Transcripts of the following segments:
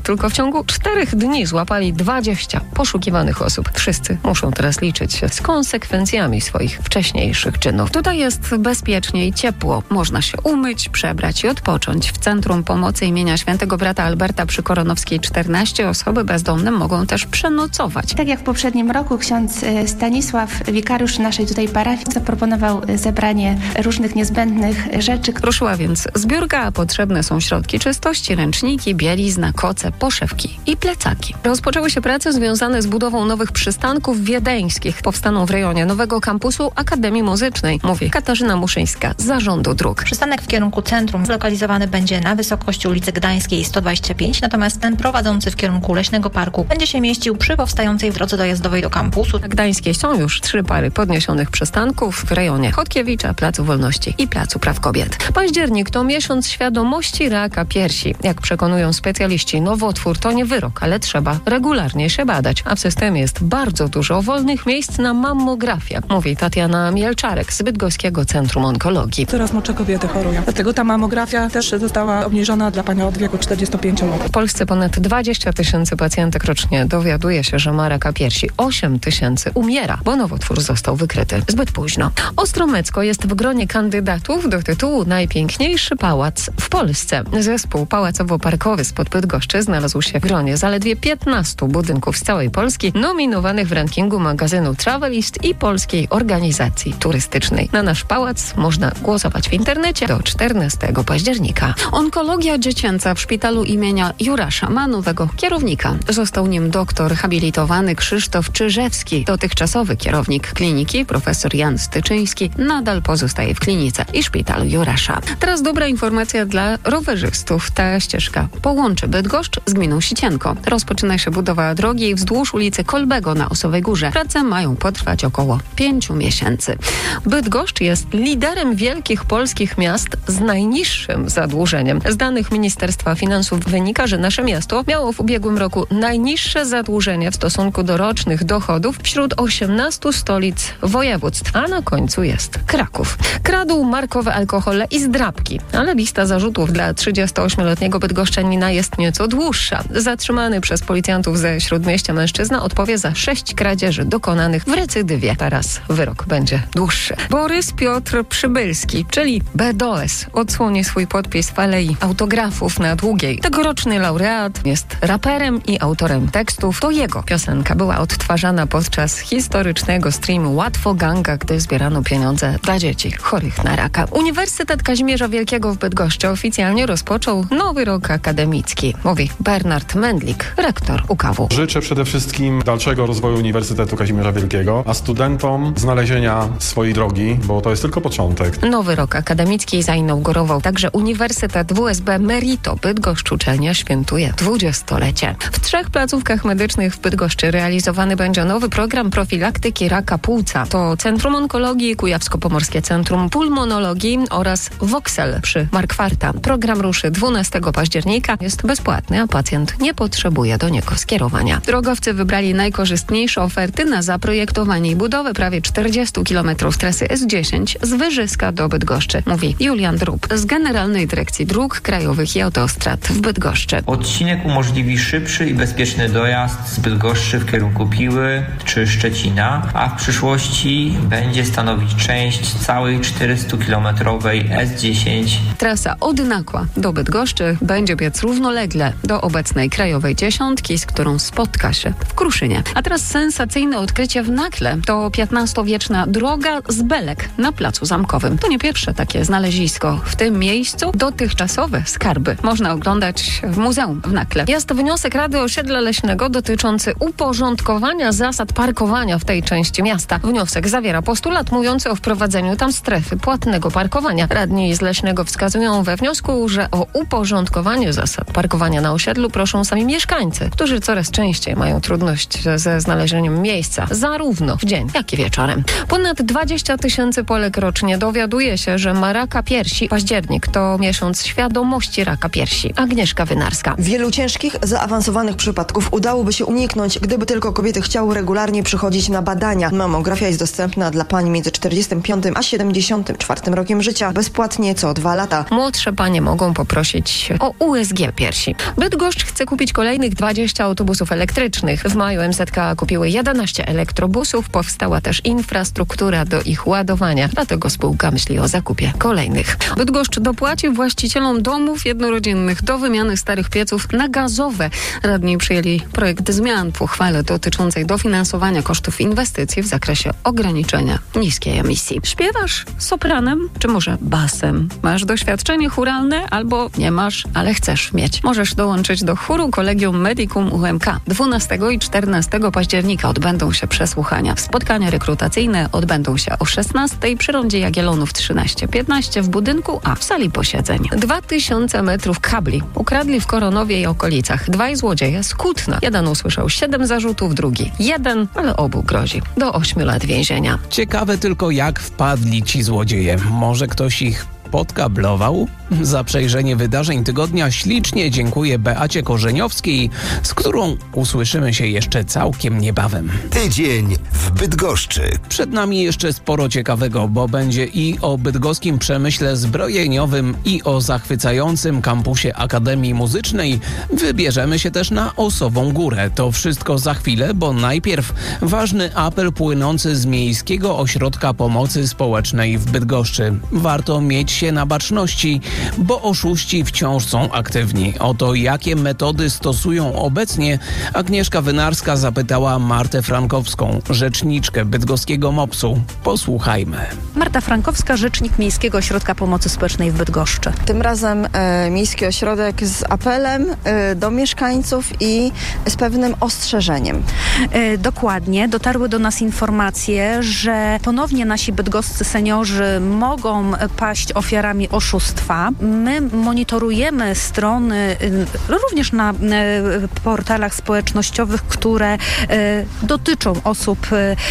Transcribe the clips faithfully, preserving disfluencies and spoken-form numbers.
Tylko w ciągu czterech dni złapali dwadzieścia poszukiwanych osób. Wszyscy muszą teraz liczyć się z konsekwencjami swoich wcześniejszych czynów. Tutaj jest bezpiecznie i ciepło. Można się umyć, przebrać i odpocząć. W Centrum Pomocy imienia Świętego Brata Alberta przy Koronowskiej czternaście osoby bezdomne mogą też przenocować. Tak jak w poprzednim roku ksiądz Stanisław, wikariusz naszej tutaj parafii, zaproponował zebranie różnych niezbędnych rzeczy. Ruszyła więc zbiórka, a potrzebne są środki czystości, ręczniki, bielizna, koce, poszewki i plecaki. Rozpoczęły się prace związane z budową nowych przystanków wiedeńskich. Powstaną w rejonie nowego kampusu Akademii Muzycznej, mówi Katarzyna Muszyńska z Zarządu Dróg. Przystanek w kierunku centrum zlokalizowany będzie na wysokości ulicy Gdańskiej sto dwadzieścia pięć, natomiast ten prowadzący w kierunku Leśnego Parku będzie się mieścił przy powstającej drodze dojazdowej do kampusu. Na Gdańskiej są już trzy pary podniesionych przystanków w rejonie Chodkiewicza, Placu Wolności i Placu Praw Kobiet. Październik to miesiąc świadomości raka piersi. Jak przekonują specjaliści, nowotwór to nie wyrok, ale trzeba regularnie się badać. A w systemie jest bardzo dużo wolnych miejsc na mammografię, mówi Tatiana Mielczarek z Bydgoskiego Centrum Onkologii. Coraz młodsze kobiety chorują. Dlatego ta mamografia też została obniżona dla pani od wieku czterdziestu pięciu lat. W Polsce ponad dwadzieścia tysięcy pacjentek rocznie dowiaduje się, że ma raka piersi. osiem tysięcy umiera, bo nowotwór został wykryty zbyt późno. Ostromecko jest w gronie kandydatów do tytułu Najpiękniejszy pałac w Polsce. Zespół pałacowo-parkowy spod Bydgoszczy znalazł się w gronie zaledwie piętnastu budynków z całej Polski nominowanych w rankingu magazynu Travelist i Polskiej Organizacji Turystycznej. Na nasz pałac można głosować w internecie do czternastego października. Onkologia dziecięca w szpitalu imienia Jurasza ma nowego kierownika. Został nim doktor habilitowany Krzysztof Czyżewski. Dotychczasowy kierownik kliniki, profesor Jan Styczyński, nadal pozostaje w klinice i szpitalu Jurasza. Teraz dobra informacja dla rowerzystów. Ta ścieżka połączy Bydgoszcz z gminą Sicienko. Rozpoczyna się budowa drogi wzdłuż ulicy Kolbego na Osowej Górze. Prace mają potrwać około pięciu miesięcy. Bydgoszcz jest liderem wielkich polskich miast z najniższym zadłużeniem. Z danych Ministerstwa Finansów wynika, że nasze miasto miało w ubiegłym roku najniższe zadłużenie w stosunku do rocznych dochodów wśród osiemnastu stolic województw, a na końcu jest Kraków. Kradł markowe alkohole i zdrabki, ale lista zarzutów dla trzydziestoośmioletniego bydgoszczanina jest nieco dłuższa. Zatrzymany przez policjantów ze Śródmieścia mężczyzna odpowie za sześć kradzieży dokonanych w recydywie. Teraz wyrok będzie dłuższy. Borys Piotr Przybylski, czyli B D O S, odsłoni swój podpis w Alei Autografów na Długiej. Tegoroczny laureat jest raperem i autorem tekstów. To jego piosenka była odtwarzana podczas historycznego streamu Łatwo Ganga, gdy zbierano pieniądze dla dzieci chorych na raka. Uniwersytet Kazimierza Wielkiego w Bydgoszczy oficjalnie rozpoczął nowy rok akademicki, mówi Bernard Mendlik, rektor U K W. Życzę przede wszystkim dalszego rozwoju Uniwersytetu Kazimierza Wielkiego, a studentom znalezienia swojej drogi, bo to jest tylko początek. Nowy rok akademicki zainaugurował także Uniwersytet W S B Merito. Bydgoszcz uczelnia świętuje dwudziestolecie. W trzech placówkach medycznych w Bydgoszczy realizowany będzie nowy program profilaktyki raka płuca. To Centrum Onkologii, Kujawsko-Pomorskie Centrum Pulmonologii oraz Voxel przy Markwarta. Program ruszy dwunastego października. Jest bezpłatny, a pacjent nie potrzebuje do niego skierowania. Drogowcy wybrali najkorzystniejsze oferty na zaprojektowanie i budowę prawie czterdziestu kilometrów trasy S dziesięć z Wyżyska do Bydgoszczy, mówi Julian Drób z Generalnej Dyrekcji Dróg Krajowych i Autostrad w Bydgoszczy. Odcinek umożliwi szybszy i bezpieczny dojazd z Bydgoszczy w kierunku Piły czy Szczecina, a w przyszłości będzie stanowić część całej czterystukilometrowej S dziesięć. Trasa od Nakła do Bydgoszczy będzie biec równolegle do obecnej Krajowej Dziesiątki, z którą spotka się w Kruszynie. A teraz sensacyjne odkrycie w Nakle. To piętnastowieczna droga z belek na Placu Zamkowym. To nie pierwsze takie znalezisko. W tym miejscu dotychczasowe skarby można oglądać w muzeum w Nakle. Jest wniosek Rady Osiedla Leśnego dotyczący uporządkowania zasad parkowania w tej części miasta. Wniosek zawiera postulat mówiący o wprowadzeniu tam strefy płatnego parkowania. Radni z Leśnego wskazują we wniosku, że o uporządkowanie zasad parkowania na osiedlu proszą sami mieszkańcy, którzy coraz częściej mają trudność ze znalezieniem miejsca, zarówno w dzień, jak i wieczorem. Ponad dwadzieścia tysięcy Polek rocznie dowiaduje się, że ma raka piersi. Październik to miesiąc świadomości raka piersi. Agnieszka Wynarska. Wielu ciężkich, zaawansowanych przypadków udałoby się uniknąć, gdyby tylko kobiety chciały regularnie przychodzić na badania. Mamografia jest dostępna dla pań między czterdziestym piątym a siedemdziesiątym czwartym rokiem życia bezpłatnie co dwa lata. Młodsze panie mogą poprosić o U S G piersi. Bydgoszcz Bydgoszcz chce kupić kolejnych dwadzieścia autobusów elektrycznych. W maju M Z K kupiły jedenaście elektrobusów. Powstała też infrastruktura do ich ładowania. Dlatego spółka myśli o zakupie kolejnych. Bydgoszcz dopłaci właścicielom domów jednorodzinnych do wymiany starych pieców na gazowe. Radni przyjęli projekt zmian w uchwale dotyczącej dofinansowania kosztów inwestycji w zakresie ograniczenia niskiej emisji. Śpiewasz sopranem, czy może basem? Masz doświadczenie chóralne albo nie masz, ale chcesz mieć. Możesz dołączyć do chóru Collegium Medicum U M K. dwunastego i czternastego października odbędą się przesłuchania. Spotkania rekrutacyjne odbędą się o szesnastej przy rondzie Jagiellonów trzynaście piętnaście w budynku A w sali posiedzeń. Dwa tysiące metrów kabli ukradli w Koronowie i okolicach. Dwaj złodzieje z Kutna. Jeden usłyszał siedem zarzutów, drugi jeden, ale obu grozi do ośmiu lat więzienia. Ciekawe tylko, jak wpadli ci złodzieje. Może ktoś ich podkablował? Za przejrzenie wydarzeń tygodnia ślicznie dziękuję Beacie Korzeniowskiej, z którą usłyszymy się jeszcze całkiem niebawem. Tydzień w Bydgoszczy. Przed nami jeszcze sporo ciekawego, bo będzie i o bydgoskim przemyśle zbrojeniowym, i o zachwycającym kampusie Akademii Muzycznej. Wybierzemy się też na Osową Górę. To wszystko za chwilę, bo najpierw ważny apel płynący z Miejskiego Ośrodka Pomocy Społecznej w Bydgoszczy. Warto mieć się na baczności, bo oszuści wciąż są aktywni. O to, jakie metody stosują obecnie, Agnieszka Wynarska zapytała Martę Frankowską, rzeczniczkę bydgoskiego mopsu. Posłuchajmy. Marta Frankowska, rzecznik Miejskiego Ośrodka Pomocy Społecznej w Bydgoszczy. Tym razem e, Miejski Ośrodek z apelem e, do mieszkańców i z pewnym ostrzeżeniem. E, dokładnie. Dotarły do nas informacje, że ponownie nasi bydgoscy seniorzy mogą paść ofiarami oszustwa. My monitorujemy strony również na portalach społecznościowych, które dotyczą osób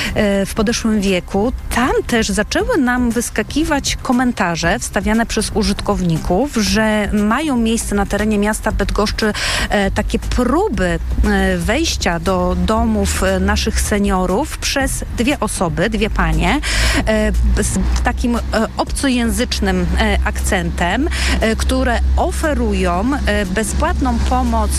w podeszłym wieku. Tam też zaczęły nam wyskakiwać komentarze wstawiane przez użytkowników, że mają miejsce na terenie miasta Bydgoszczy takie próby wejścia do domów naszych seniorów przez dwie osoby, dwie panie, z takim obcojęzycznym akcentem, które oferują bezpłatną pomoc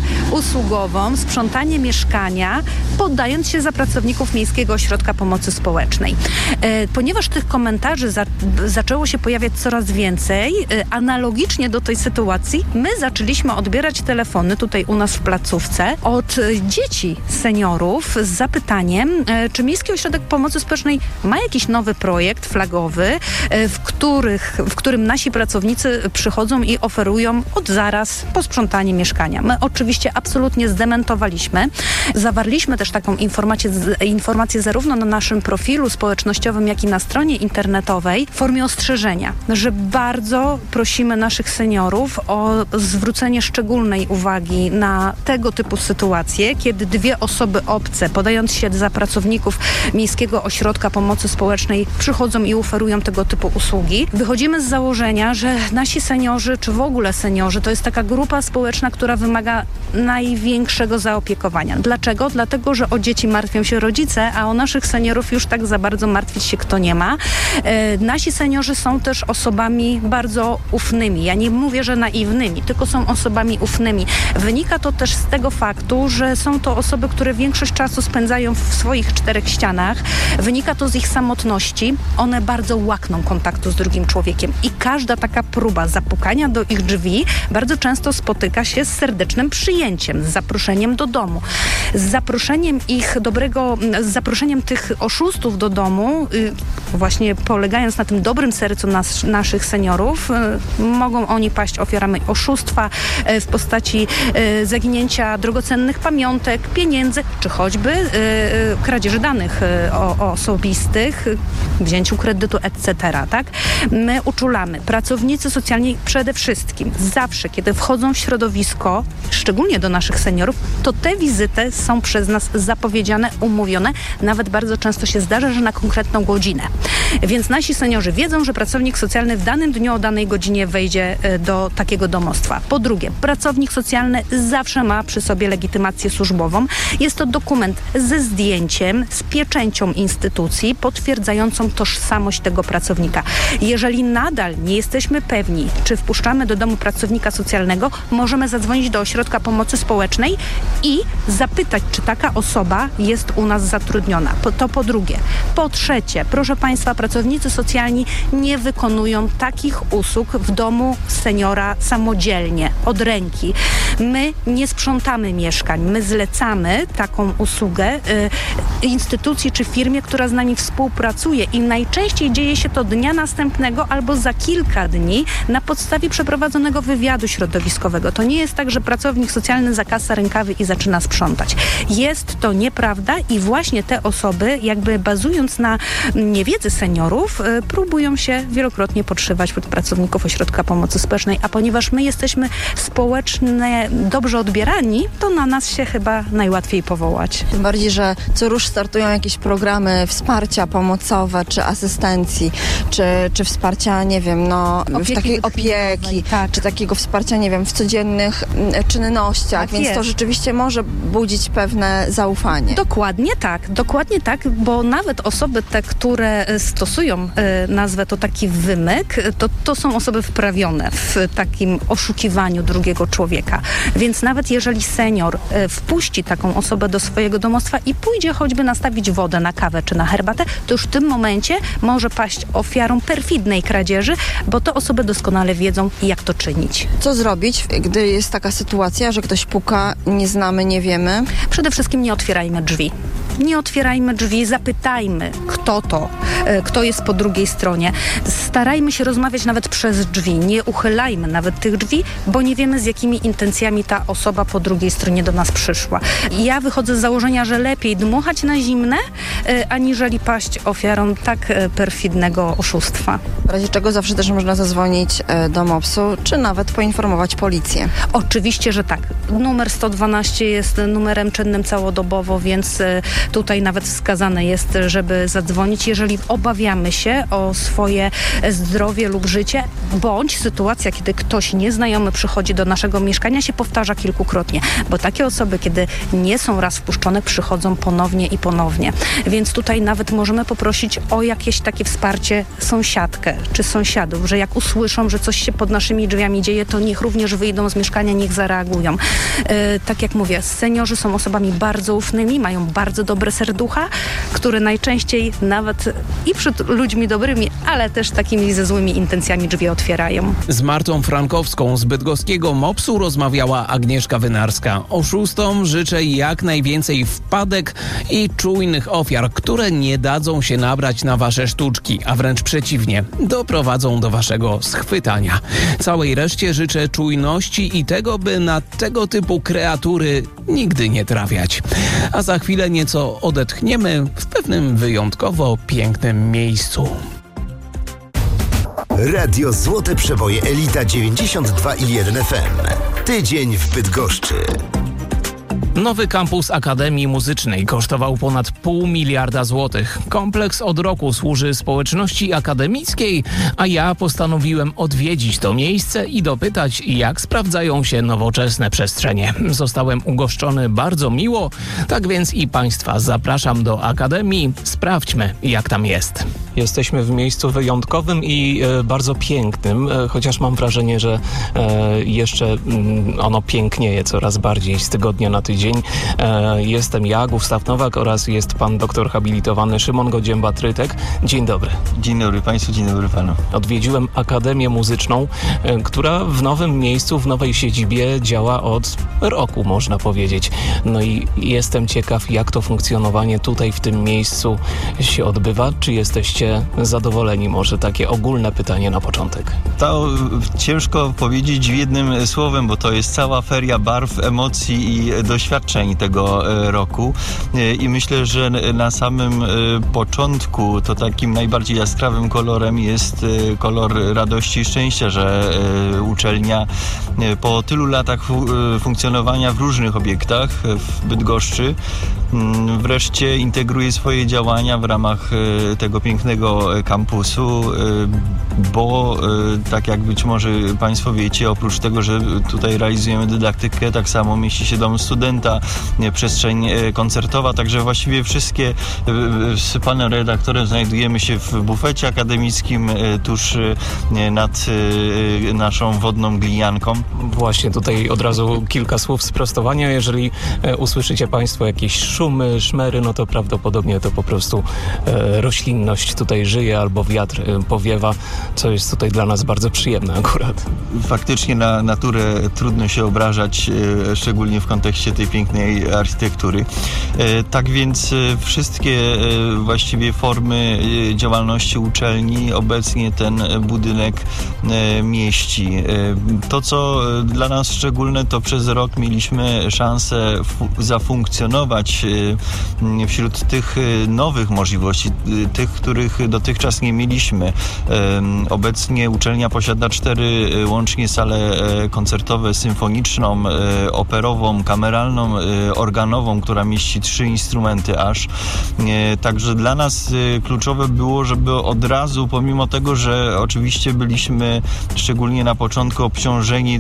usługową, sprzątanie mieszkania, poddając się za pracowników Miejskiego Ośrodka Pomocy Społecznej. Ponieważ tych komentarzy za, zaczęło się pojawiać coraz więcej, analogicznie do tej sytuacji, my zaczęliśmy odbierać telefony tutaj u nas w placówce od dzieci seniorów z zapytaniem, czy Miejski Ośrodek Pomocy Społecznej ma jakiś nowy projekt flagowy, w, których, w którym nasi pracownicy przychodzą i oferują od zaraz posprzątanie mieszkania. My oczywiście absolutnie zdementowaliśmy. Zawarliśmy też taką informację, informację zarówno na naszym profilu społecznościowym, jak i na stronie internetowej w formie ostrzeżenia, że bardzo prosimy naszych seniorów o zwrócenie szczególnej uwagi na tego typu sytuacje, kiedy dwie osoby obce, podając się za pracowników Miejskiego Ośrodka Pomocy Społecznej, przychodzą i oferują tego typu usługi. Wychodzimy z założenia, że nasi seniorzy, czy w ogóle seniorzy, to jest taka grupa społeczna, która wymaga największego zaopiekowania. Dlaczego? Dlatego, że o dzieci martwią się rodzice, a o naszych seniorów już tak za bardzo martwić się kto nie ma. E, nasi seniorzy są też osobami bardzo ufnymi. Ja nie mówię, że naiwnymi, tylko są osobami ufnymi. Wynika to też z tego faktu, że są to osoby, które większość czasu spędzają w swoich czterech ścianach. Wynika to z ich samotności. One bardzo łakną kontaktu z drugim człowiekiem i każda taka próba zapukania do ich drzwi bardzo często spotyka się z serdecznym przyjęciem, z zaproszeniem do domu. Z zaproszeniem ich dobrego, z zaproszeniem tych oszustów do domu, właśnie polegając na tym dobrym sercu nas, naszych seniorów, mogą oni paść ofiarami oszustwa w postaci zaginięcia drogocennych pamiątek, pieniędzy, czy choćby kradzieży danych osobistych, wzięciu kredytu, et cetera. Tak? My uczulamy. Pracownicy socjalni przede wszystkim zawsze, kiedy wchodzą w środowisko, szczególnie do naszych seniorów, to te wizyty są przez nas zapowiedziane, umówione. Nawet bardzo często się zdarza, że na konkretną godzinę. Więc nasi seniorzy wiedzą, że pracownik socjalny w danym dniu o danej godzinie wejdzie do takiego domostwa. Po drugie, pracownik socjalny zawsze ma przy sobie legitymację służbową. Jest to dokument ze zdjęciem, z pieczęcią instytucji potwierdzającą tożsamość tego pracownika. Jeżeli nadal nie jesteśmy pewni, czy wpuszczamy do domu pracownika socjalnego, możemy zadzwonić do ośrodka pomocy społecznej i zapytać, czy taka osoba jest u nas zatrudniona. To po drugie. Po trzecie, proszę Państwa, pracownicy socjalni nie wykonują takich usług w domu seniora samodzielnie, od ręki. My nie sprzątamy mieszkań, my zlecamy taką usługę y, instytucji czy firmie, która z nami współpracuje i najczęściej dzieje się to dnia następnego albo za kilka dni na podstawie przeprowadzonego wywiadu środowiskowego. To nie jest tak, że pracownik socjalny zakasa rękawy i zaczyna sprzątać. Jest to nieprawda i właśnie te osoby, jakby bazując na niewiedzy seniorów, y, próbują się wielokrotnie podszywać pod pracowników ośrodka pomocy społecznej, a ponieważ my jesteśmy społeczne, dobrze odbierani, to na nas się chyba najłatwiej powołać. Tym bardziej, że co rusz startują jakieś programy wsparcia pomocowe, czy asystencji, czy, czy wsparcia, nie wiem, no, opieki, w takiej opieki, tak. czy takiego wsparcia, nie wiem, w codziennych czynnościach, Tak więc jest. to rzeczywiście może budzić pewne zaufanie. Dokładnie tak, dokładnie tak, bo nawet osoby te, które stosują y, nazwę to taki wymyk, to, to są osoby wprawione w takim oszukiwaniu drugiego człowieka. Więc nawet jeżeli senior y, wpuści taką osobę do swojego domostwa i pójdzie choćby nastawić wodę na kawę czy na herbatę, to już w tym momencie może paść ofiarą perfidnej kradzieży, bo te osoby doskonale wiedzą, jak to czynić. Co zrobić, gdy jest taka sytuacja, że ktoś puka, nie znamy, nie wiemy? Przede wszystkim nie otwierajmy drzwi. Nie otwierajmy drzwi, zapytajmy, kto to, kto jest po drugiej stronie. Starajmy się rozmawiać nawet przez drzwi. Nie uchylajmy nawet tych drzwi, bo nie wiemy, z jakimi intencjami ta osoba po drugiej stronie do nas przyszła. Ja wychodzę z założenia, że lepiej dmuchać na zimne, aniżeli paść ofiarą tak perfidnego oszustwa. W razie czego zawsze też można zadzwonić do mopsu, czy nawet poinformować policję. Oczywiście, że tak. Numer sto dwanaście jest numerem czynnym całodobowo, więc tutaj nawet wskazane jest, żeby zadzwonić, jeżeli obawiamy się o swoje zdrowie lub życie, bądź sytuacja, kiedy ktoś nieznajomy przychodzi do naszego mieszkania, się powtarza kilkukrotnie, bo takie osoby, kiedy nie są raz wpuszczone, przychodzą ponownie i ponownie. Więc tutaj nawet możemy poprosić o jakieś takie wsparcie sąsiadkę czy sąsiadów, że jak usłyszą, że coś się pod naszymi drzwiami dzieje, to niech również wyjdą z mieszkania, niech zareagują. Yy, tak jak mówię, seniorzy są osobami bardzo ufnymi, mają bardzo dobre serducha, które najczęściej nawet i przed ludźmi dobrymi, ale też takimi ze złymi intencjami drzwi otwierają. Z Martą Frankowską z bydgoskiego mopsu rozmawiała Agnieszka Wynarska. Oszustom życzę jak najwięcej wpadek i czujnych ofiar, które nie dadzą się nabrać na wasze sztuczki, a wręcz przeciwnie, doprowadzą do waszego schwytania. Całej reszcie życzę czujności i tego, by na tego typu kreatury nigdy nie trafiać. A za chwilę nieco odetchniemy w pewnym wyjątkowo pięknym miejscu. Radio Złote Przeboje Elita dziewięćdziesiąt dwa i jeden F M. Tydzień w Bydgoszczy. Nowy kampus Akademii Muzycznej kosztował ponad pół miliarda złotych. Kompleks od roku służy społeczności akademickiej, a ja postanowiłem odwiedzić to miejsce i dopytać, jak sprawdzają się nowoczesne przestrzenie. Zostałem ugoszczony bardzo miło, tak więc i Państwa zapraszam do Akademii. Sprawdźmy, jak tam jest. Jesteśmy w miejscu wyjątkowym i e, bardzo pięknym, e, chociaż mam wrażenie, że e, jeszcze mm, ono pięknieje coraz bardziej z tygodnia na tydzień. E, jestem ja, Gustaw Nowak, oraz jest pan doktor habilitowany Szymon Godzięba-Trytek. Dzień dobry. Dzień dobry Państwu, dzień dobry Panu. Odwiedziłem Akademię Muzyczną, e, która w nowym miejscu, w nowej siedzibie działa od roku, można powiedzieć. No i jestem ciekaw, jak to funkcjonowanie tutaj w tym miejscu się odbywa. Czy jesteście zadowoleni? Może takie ogólne pytanie na początek. To ciężko powiedzieć w jednym słowem, bo to jest cała feria barw, emocji i doświadczeń tego roku. I myślę, że na samym początku to takim najbardziej jaskrawym kolorem jest kolor radości i szczęścia, że uczelnia po tylu latach funkcjonowania w różnych obiektach w Bydgoszczy wreszcie integruje swoje działania w ramach tego pięknego kampusu, bo tak jak być może Państwo wiecie, oprócz tego, że tutaj realizujemy dydaktykę, tak samo mieści się dom studenta zamknięta przestrzeń koncertowa, także właściwie wszystkie z panem redaktorem znajdujemy się w bufecie akademickim tuż nad naszą wodną glinianką. Właśnie tutaj od razu kilka słów sprostowania. Jeżeli usłyszycie państwo jakieś szumy, szmery, no to prawdopodobnie to po prostu roślinność tutaj żyje albo wiatr powiewa, co jest tutaj dla nas bardzo przyjemne akurat. Faktycznie na naturę trudno się obrażać, szczególnie w kontekście tej pięknej architektury. Tak więc wszystkie właściwie formy działalności uczelni obecnie ten budynek mieści. To, co dla nas szczególne, to przez rok mieliśmy szansę zafunkcjonować wśród tych nowych możliwości, tych, których dotychczas nie mieliśmy. Obecnie uczelnia posiada cztery łącznie sale koncertowe, symfoniczną, operową, kameralną, organową, która mieści trzy instrumenty aż. Także dla nas kluczowe było, żeby od razu, pomimo tego, że oczywiście byliśmy szczególnie na początku obciążeni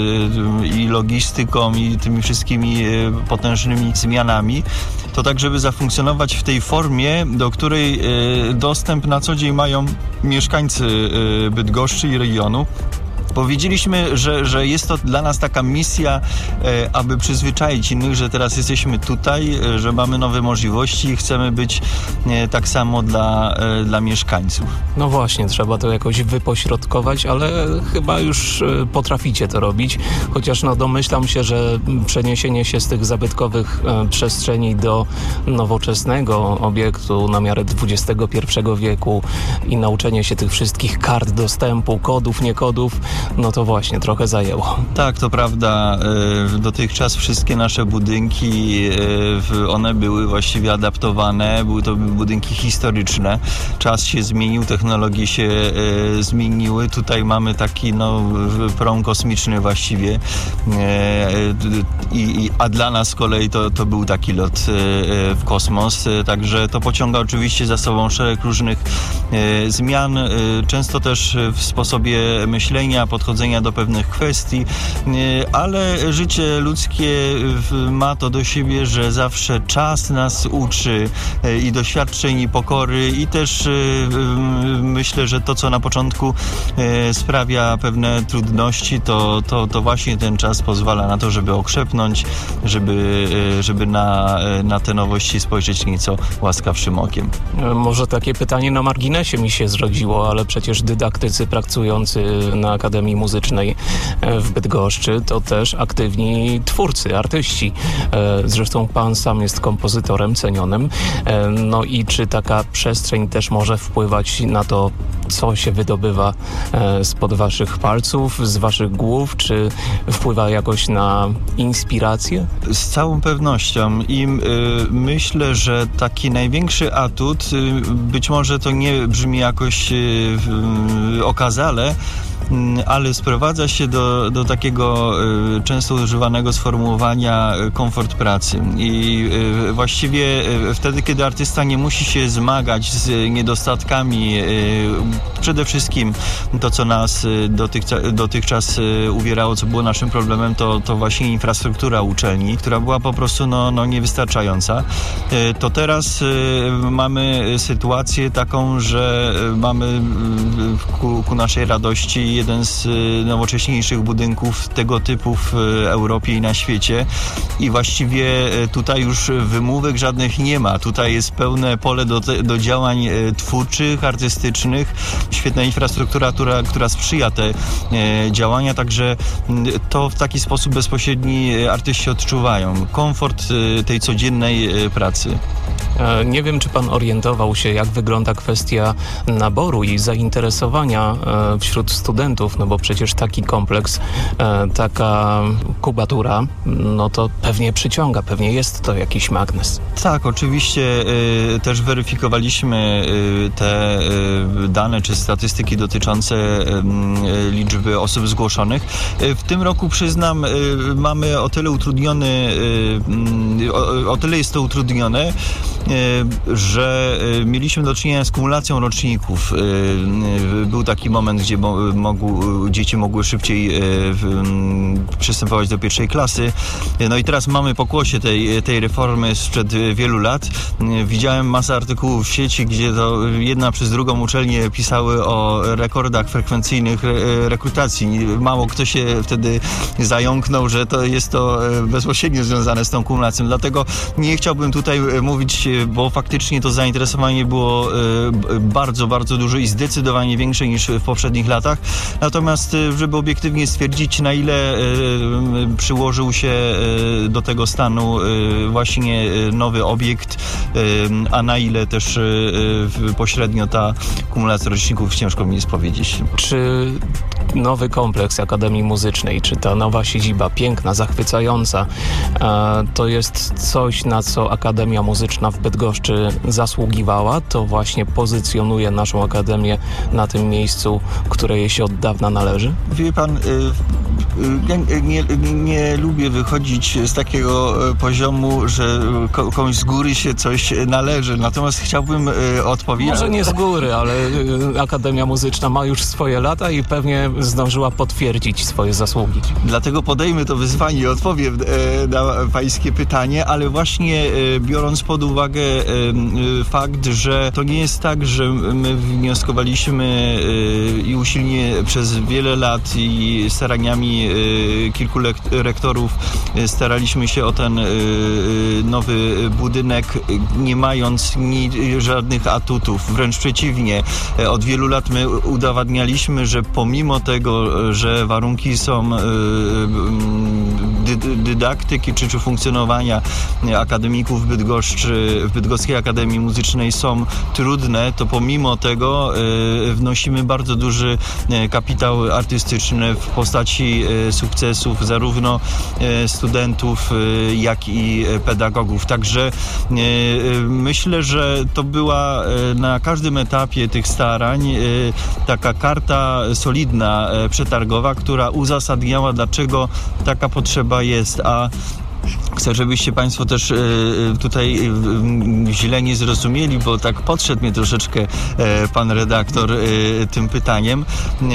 i logistyką, i tymi wszystkimi potężnymi zmianami, to tak, żeby zafunkcjonować w tej formie, do której dostęp na co dzień mają mieszkańcy Bydgoszczy i regionu. Powiedzieliśmy, że, że jest to dla nas taka misja, e, aby przyzwyczaić innych, że teraz jesteśmy tutaj, e, że mamy nowe możliwości i chcemy być e, tak samo dla, e, dla mieszkańców. No właśnie, trzeba to jakoś wypośrodkować, ale chyba już e, potraficie to robić, chociaż no domyślam się, że przeniesienie się z tych zabytkowych e, przestrzeni do nowoczesnego obiektu na miarę dwudziestego pierwszego wieku i nauczenie się tych wszystkich kart dostępu, kodów, nie kodów, no to właśnie trochę zajęło. Tak, to prawda. Dotychczas wszystkie nasze budynki, one były właściwie adaptowane, były to budynki historyczne. Czas się zmienił, technologie się zmieniły. Tutaj mamy taki no, prom kosmiczny właściwie. I, a dla nas z kolei to, to był taki lot w kosmos. Także to pociąga oczywiście za sobą szereg różnych zmian, często też w sposobie myślenia, podchodzenia do pewnych kwestii, ale życie ludzkie ma to do siebie, że zawsze czas nas uczy i doświadczeń, i pokory, i też myślę, że to, co na początku sprawia pewne trudności, to, to, to właśnie ten czas pozwala na to, żeby okrzepnąć, żeby, żeby na, na te nowości spojrzeć nieco łaskawszym okiem. Może takie pytanie na marginesie mi się zrodziło, ale przecież dydaktycy pracujący na Akademii Muzycznej w Bydgoszczy to też aktywni twórcy, artyści. Zresztą pan sam jest kompozytorem cenionym. No i czy taka przestrzeń też może wpływać na to, co się wydobywa spod waszych palców, z waszych głów, czy wpływa jakoś na inspirację? Z całą pewnością i y, myślę, że taki największy atut, y, być może to nie brzmi jakoś y, y, okazale, ale sprowadza się do, do takiego y, często używanego sformułowania y, komfort pracy. I y, właściwie y, wtedy, kiedy artysta nie musi się zmagać z niedostatkami, y, przede wszystkim to, co nas y, dotychczas, dotychczas y, uwierało, co było naszym problemem, to, to właśnie infrastruktura uczelni, która była po prostu no, no, niewystarczająca. Y, to teraz y, mamy sytuację taką, że y, mamy y, ku, ku naszej radości jeden z nowocześniejszych budynków tego typu w Europie i na świecie i właściwie tutaj już wymówek żadnych nie ma. Tutaj jest pełne pole do, do działań twórczych, artystycznych, świetna infrastruktura, która, która sprzyja te e, działania, także to w taki sposób bezpośredni artyści odczuwają komfort e, tej codziennej e, pracy. Nie wiem, czy pan orientował się, jak wygląda kwestia naboru i zainteresowania wśród studentów, no bo przecież taki kompleks, taka kubatura, no to pewnie przyciąga, pewnie jest to jakiś magnes. Tak, oczywiście też weryfikowaliśmy te dane czy statystyki dotyczące liczby osób zgłoszonych. W tym roku, przyznam, mamy o tyle utrudniony, o, o tyle jest to utrudnione, że mieliśmy do czynienia z kumulacją roczników. Był taki moment, gdzie mogły, dzieci mogły szybciej przystępować do pierwszej klasy. No i teraz mamy pokłosie tej, tej reformy sprzed wielu lat. Widziałem masę artykułów w sieci, gdzie to jedna przez drugą uczelnie pisały o rekordach frekwencyjnych rekrutacji. Mało kto się wtedy zająknął, że to jest to bezpośrednio związane z tą kumulacją. Dlatego nie chciałbym tutaj mówić, bo faktycznie to zainteresowanie było bardzo, bardzo duże i zdecydowanie większe niż w poprzednich latach. Natomiast, żeby obiektywnie stwierdzić, na ile przyłożył się do tego stanu właśnie nowy obiekt, a na ile też pośrednio ta kumulacja roczników, ciężko mi jest powiedzieć. Czy nowy kompleks Akademii Muzycznej, czy ta nowa siedziba, piękna, zachwycająca, to jest coś, na co Akademia Muzyczna w Bydgoszczy zasługiwała? To właśnie pozycjonuje naszą Akademię na tym miejscu, które jej się od dawna należy? Wie pan, ja nie, nie lubię wychodzić z takiego poziomu, że komuś z góry się coś należy. Natomiast chciałbym odpowiedzieć... Może nie z góry, ale Akademia Muzyczna ma już swoje lata i pewnie zdążyła potwierdzić swoje zasługi. Dlatego podejmę to wyzwanie i odpowiem na pańskie pytanie, ale właśnie biorąc pod uwagę fakt, że to nie jest tak, że my wnioskowaliśmy i usilnie przez wiele lat i staraniami kilku rektorów staraliśmy się o ten nowy budynek, nie mając ni żadnych atutów. Wręcz przeciwnie, od wielu lat my udowadnialiśmy, że pomimo tego, że warunki są dy dydaktyki czy, czy funkcjonowania akademików w Bydgoszczy, w Bydgoskiej Akademii Muzycznej są trudne, to pomimo tego wnosimy bardzo duży kapitał artystyczny w postaci sukcesów zarówno studentów, jak i pedagogów. Także myślę, że to była na każdym etapie tych starań taka karta solidna, przetargowa, która uzasadniała, dlaczego taka potrzeba jest, a chcę, żebyście Państwo też tutaj źle nie zrozumieli, bo tak podszedł mnie troszeczkę pan redaktor tym pytaniem.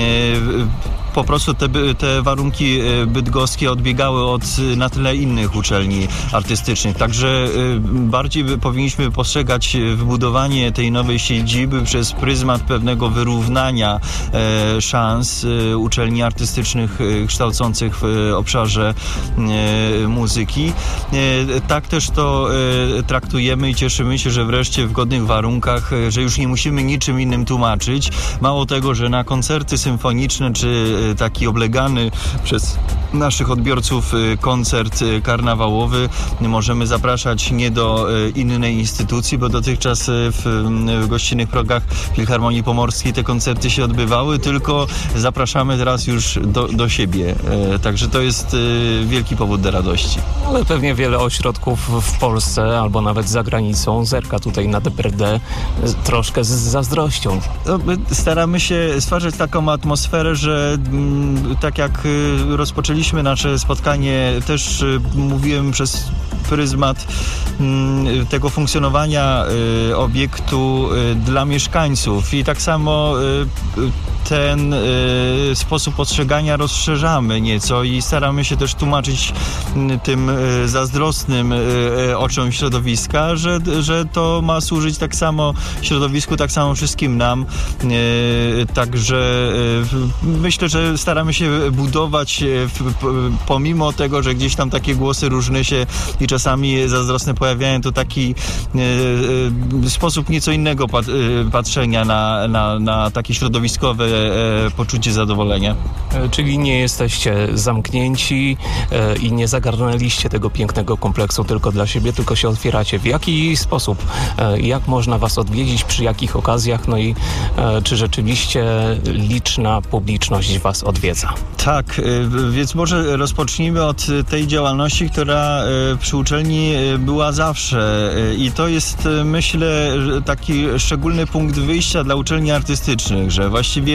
Po prostu te, te warunki bydgoskie odbiegały od na tyle innych uczelni artystycznych. Także bardziej powinniśmy postrzegać wybudowanie tej nowej siedziby przez pryzmat pewnego wyrównania szans uczelni artystycznych kształcących w obszarze muzyki. Tak też to traktujemy i cieszymy się, że wreszcie w godnych warunkach, że już nie musimy niczym innym tłumaczyć. Mało tego, że na koncerty symfoniczne czy taki oblegany przez naszych odbiorców koncert karnawałowy możemy zapraszać nie do innej instytucji, bo dotychczas w, w gościnnych progach Filharmonii Pomorskiej te koncerty się odbywały, tylko zapraszamy teraz już do, do siebie. Także to jest wielki powód do radości. Ale pewnie wiele ośrodków w Polsce albo nawet za granicą zerka tutaj na D P R D troszkę z zazdrością. No, staramy się stwarzać taką atmosferę, że tak jak rozpoczęliśmy nasze spotkanie, też mówiłem przez pryzmat tego funkcjonowania obiektu dla mieszkańców i tak samo ten sposób postrzegania rozszerzamy nieco i staramy się też tłumaczyć tym zazdrosnym oczom środowiska, że, że to ma służyć tak samo środowisku, tak samo wszystkim nam. Także myślę, że staramy się budować pomimo tego, że gdzieś tam takie głosy różne się i czasami zazdrosne pojawiają, to taki sposób nieco innego patrzenia na, na, na takie środowiskowe poczucie zadowolenia. Czyli nie jesteście zamknięci i nie zagarnęliście tego pięknego kompleksu tylko dla siebie, tylko się otwieracie. W jaki sposób? Jak można was odwiedzić? Przy jakich okazjach? No i czy rzeczywiście liczna publiczność was odwiedza? Tak, więc może rozpocznijmy od tej działalności, która przy uczelni była zawsze i to jest, myślę, taki szczególny punkt wyjścia dla uczelni artystycznych, że właściwie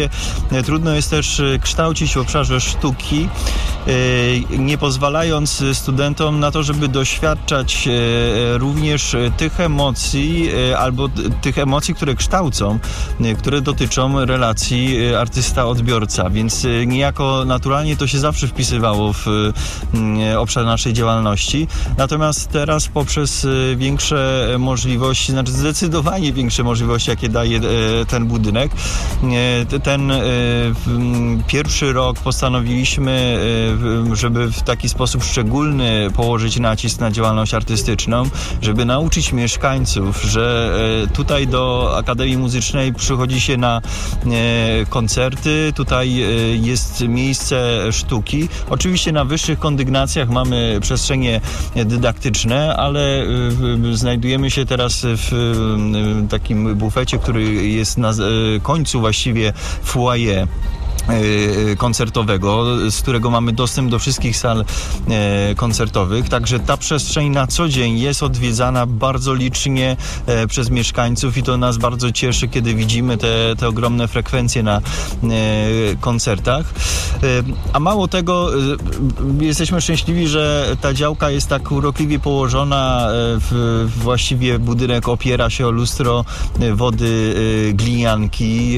niewątpliwie trudno jest też kształcić w obszarze sztuki, nie pozwalając studentom na to, żeby doświadczać również tych emocji albo tych emocji, które kształcą, które dotyczą relacji artysta-odbiorca, więc niejako naturalnie to się zawsze wpisywało w obszar naszej działalności. Natomiast teraz poprzez większe możliwości, znaczy zdecydowanie większe możliwości, jakie daje ten budynek, ten pierwszy rok postanowiliśmy, żeby w taki sposób szczególny położyć nacisk na działalność artystyczną, żeby nauczyć mieszkańców, że tutaj do Akademii Muzycznej przychodzi się na koncerty, tutaj jest miejsce sztuki. Oczywiście na wyższych kondygnacjach mamy przestrzenie dydaktyczne, ale znajdujemy się teraz w takim bufecie, który jest na końcu właściwie foyer koncertowego, z którego mamy dostęp do wszystkich sal koncertowych. Także ta przestrzeń na co dzień jest odwiedzana bardzo licznie przez mieszkańców i to nas bardzo cieszy, kiedy widzimy te, te ogromne frekwencje na koncertach. A mało tego, jesteśmy szczęśliwi, że ta działka jest tak urokliwie położona. W, właściwie budynek opiera się o lustro wody glinianki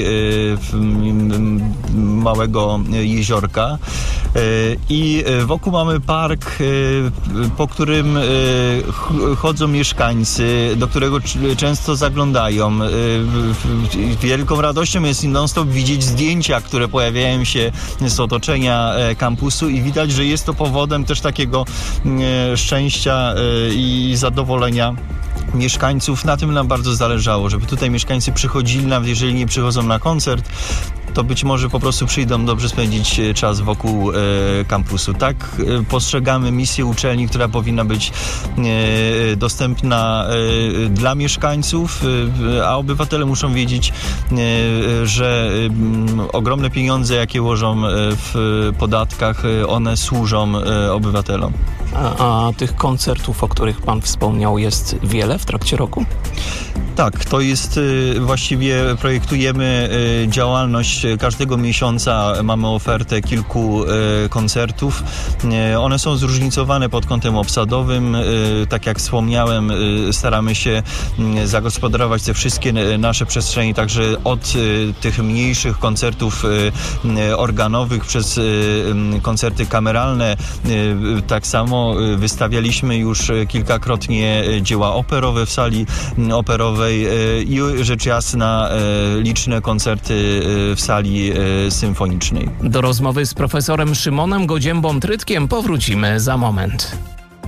małego jeziorka i wokół mamy park, po którym chodzą mieszkańcy, do którego często zaglądają. Wielką radością jest non-stop widzieć zdjęcia, które pojawiają się z otoczenia kampusu i widać, że jest to powodem też takiego szczęścia i zadowolenia mieszkańców. Na tym nam bardzo zależało, żeby tutaj mieszkańcy przychodzili, nawet jeżeli nie przychodzą na koncert, to być może po prostu przyjdą dobrze spędzić czas wokół e, kampusu. Tak e, postrzegamy misję uczelni, która powinna być e, dostępna e, dla mieszkańców, e, a obywatele muszą wiedzieć, e, że e, ogromne pieniądze, jakie łożą w podatkach, one służą e, obywatelom. A, a tych koncertów, o których pan wspomniał, jest wiele w trakcie roku? Tak, to jest właściwie, projektujemy działalność każdego miesiąca, mamy ofertę kilku koncertów. One są zróżnicowane pod kątem obsadowym. Tak jak wspomniałem, staramy się zagospodarować te wszystkie nasze przestrzenie, także od tych mniejszych koncertów organowych przez koncerty kameralne. Tak samo wystawialiśmy już kilkakrotnie dzieła operowe w sali operowej i rzecz jasna liczne koncerty w sali symfonicznej. Do rozmowy z profesorem Szymonem Godziębą-Trytkiem powrócimy za moment.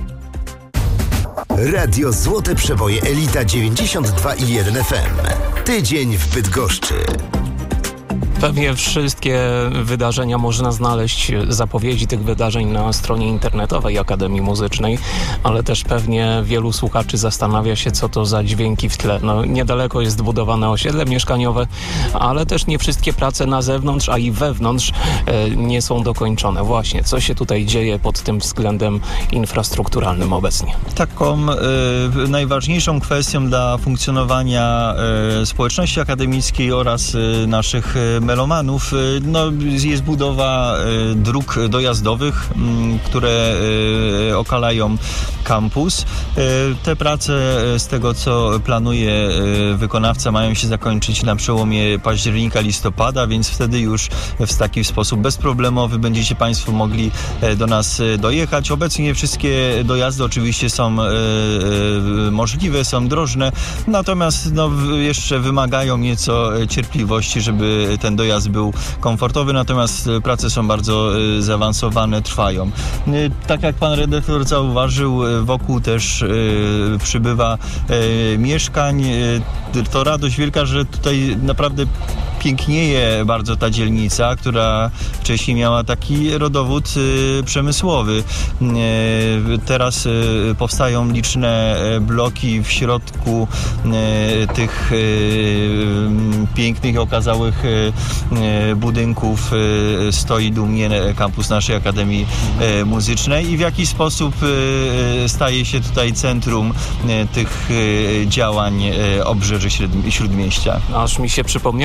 Radio Złote Przeboje Elita dziewięćdziesiąt dwa i jeden F M. Tydzień w Bydgoszczy. Pewnie wszystkie wydarzenia można znaleźć, zapowiedzi tych wydarzeń na stronie internetowej Akademii Muzycznej, ale też pewnie wielu słuchaczy zastanawia się, co to za dźwięki w tle. No, niedaleko jest budowane osiedle mieszkaniowe, ale też nie wszystkie prace na zewnątrz, a i wewnątrz e, nie są dokończone. Właśnie, co się tutaj dzieje pod tym względem infrastrukturalnym obecnie? Taką e, najważniejszą kwestią dla funkcjonowania e, społeczności akademickiej oraz e, naszych e, melomanów, no, jest budowa e, dróg dojazdowych, m, które e, okalają kampus. E, te prace z tego, co planuje e, wykonawca, mają się zakończyć na przełomie października-listopada, więc wtedy już w taki sposób bezproblemowy będziecie Państwo mogli e, do nas e, dojechać. Obecnie wszystkie dojazdy oczywiście są e, e, możliwe, są drożne, natomiast no, jeszcze wymagają nieco cierpliwości, żeby ten dojazd był komfortowy, natomiast prace są bardzo zaawansowane, trwają. Tak jak pan redaktor zauważył, wokół też przybywa mieszkań. To radość wielka, że tutaj naprawdę pięknieje bardzo ta dzielnica, która wcześniej miała taki rodowód y, przemysłowy. Y, teraz y, powstają liczne bloki w środku y, tych y, pięknych, okazałych y, budynków y, stoi dumnie kampus naszej Akademii y, Muzycznej i w jaki sposób y, staje się tutaj centrum y, tych y, działań y, obrzeży Śródmieścia. Aż mi się przypomniało, jak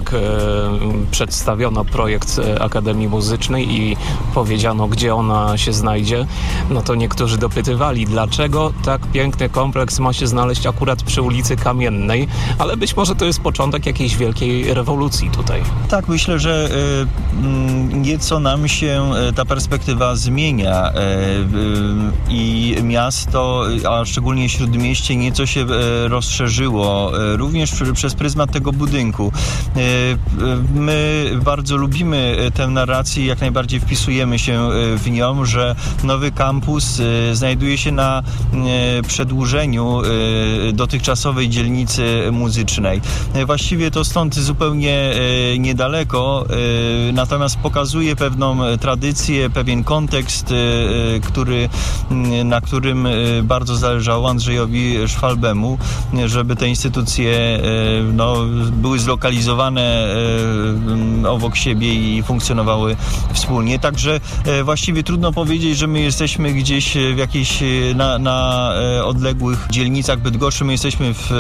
jak e, przedstawiono projekt Akademii Muzycznej i powiedziano, gdzie ona się znajdzie, no to niektórzy dopytywali, dlaczego tak piękny kompleks ma się znaleźć akurat przy ulicy Kamiennej, ale być może to jest początek jakiejś wielkiej rewolucji tutaj. Tak, myślę, że y, nieco nam się ta perspektywa zmienia y, y, i miasto, a szczególnie Śródmieście, nieco się y, rozszerzyło, y, również przy, przez pryzmat tego budynku. Y, y, my bardzo lubimy tę narrację, jak najbardziej wpisujemy się w nią, że nowy kampus y, znajduje się na y, przedłużeniu y, dotychczasowej dzielnicy muzycznej. Y, właściwie to stąd zupełnie y, niedaleko, y, natomiast pokazuje pewną tradycję, pewien kontekst, y, który, y, na którym y, bardzo zależało Andrzejowi Szwalbemu, y, żeby te instytucje y, no, były zlokalizowane y, obok siebie i funkcjonowały wspólnie. Także y, właściwie trudno powiedzieć, że my jesteśmy gdzieś w jakichś na, na y, odległych dzielnicach Bydgoszczy. My jesteśmy w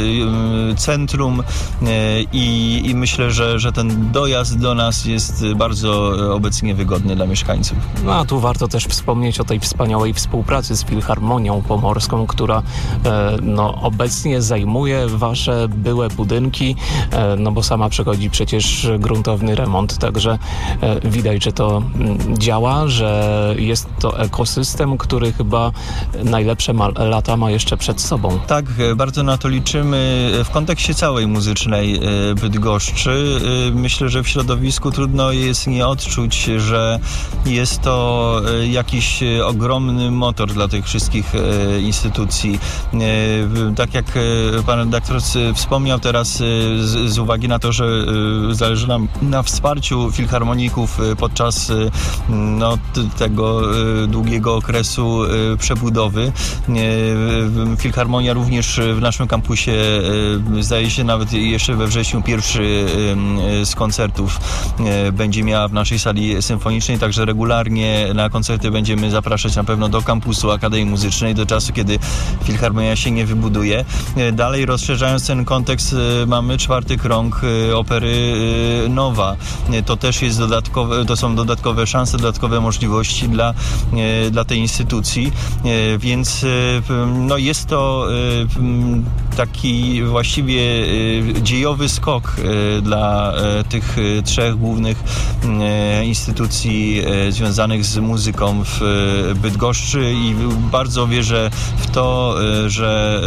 y, centrum y, i, i myślę, że, że ten dojazd do nas jest bardzo obecnie wygodny dla mieszkańców. No a tu warto też wspomnieć o tej wspaniałej współpracy z Filharmonią Pomorską, która e, no, obecnie zajmuje wasze byłe budynki, e, no bo sama przechodzi przecież gruntowny remont, także e, widać, że to m, działa, że jest to ekosystem, który chyba najlepsze ma, lata ma jeszcze przed sobą. Tak, bardzo na to liczymy w kontekście całej muzycznej Bydgoszczy. Myślę, że w środowisku trudno jest nie odczuć, że jest to jakiś ogromny motor dla tych wszystkich instytucji. Tak jak pan redaktor wspomniał teraz, z, z uwagi na to, że zależy nam na wsparciu filharmoników podczas no, tego długiego okresu przebudowy. Filharmonia również w naszym kampusie, zdaje się nawet jeszcze we wrześniu, pierwszy z koncertów będzie miała w naszej sali symfonicznej, także regularnie na koncerty będziemy zapraszać na pewno do kampusu Akademii Muzycznej do czasu, kiedy Filharmonia się nie wybuduje. Dalej rozszerzając ten kontekst, mamy czwarty krąg opery Nowa. To też jest dodatkowe, to są dodatkowe szanse, dodatkowe możliwości dla, dla tej instytucji, więc no jest to taki właściwie dziejowy skok dla tych trzech głównych instytucji związanych z muzyką w Bydgoszczy i bardzo wierzę w to, że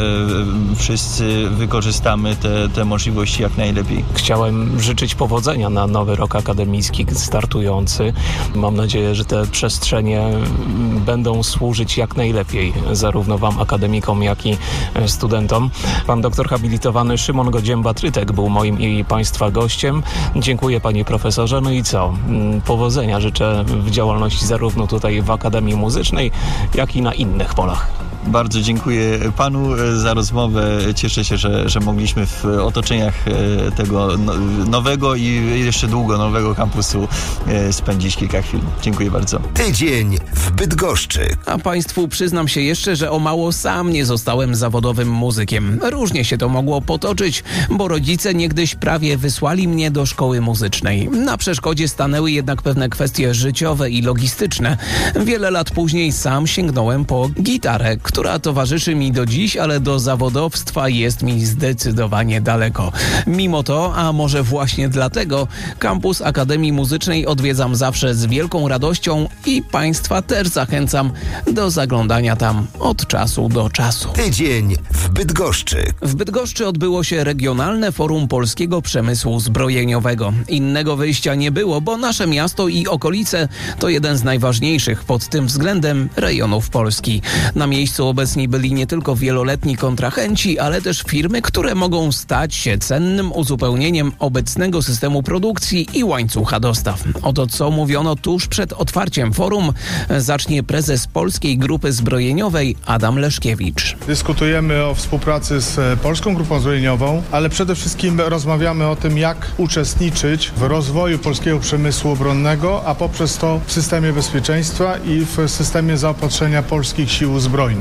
wszyscy wykorzystamy te, te możliwości jak najlepiej. Chciałem życzyć powodzenia na nowy rok akademicki startujący. Mam nadzieję, że te przestrzenie będą służyć jak najlepiej zarówno wam, akademikom, jak i studentom. Pan doktor habilitowany Szymon Godzięba-Trytek był moim i państwa gościem. Dziękuję panie profesorze. No i co? Powodzenia życzę w działalności zarówno tutaj w Akademii Muzycznej, jak i na innych polach. Bardzo dziękuję panu za rozmowę. Cieszę się, że, że mogliśmy w otoczeniach tego nowego i jeszcze długo nowego kampusu spędzić kilka chwil. Dziękuję bardzo. Tydzień w Bydgoszczy. A państwu przyznam się jeszcze, że o mało sam nie zostałem zawodowym muzykiem. Różnie się to mogło potoczyć, bo rodzice niegdyś prawie wysłali mnie do szkoły muzycznej. Na przeszkodzie stanęły jednak pewne kwestie życiowe i logistyczne. Wiele lat później sam sięgnąłem po gitarę, która towarzyszy mi do dziś, ale do zawodowstwa jest mi zdecydowanie daleko. Mimo to, a może właśnie dlatego, kampus Akademii Muzycznej odwiedzam zawsze z wielką radością i państwa też zachęcam do zaglądania tam od czasu do czasu. Tydzień w Bydgoszczy. W Bydgoszczy odbyło się Regionalne Forum Polskiego Przemysłu Zbrojeniowego. Innego wyjścia nie było, bo nasze miasto i okolice to jeden z najważniejszych pod tym względem rejonów Polski. Na miejscu obecni byli nie tylko wieloletni kontrahenci, ale też firmy, które mogą stać się cennym uzupełnieniem obecnego systemu produkcji i łańcucha dostaw. Oto co mówiono tuż przed otwarciem forum, zacznie prezes Polskiej Grupy Zbrojeniowej Adam Leszkiewicz. Dyskutujemy o współpracy z Polską Grupą Zbrojeniową, ale przede wszystkim rozmawiamy o tym, jak uczestniczyć w rozwoju polskiego przemysłu obronnego, a poprzez to w systemie bezpieczeństwa i w systemie zaopatrzenia polskich sił zbrojnych.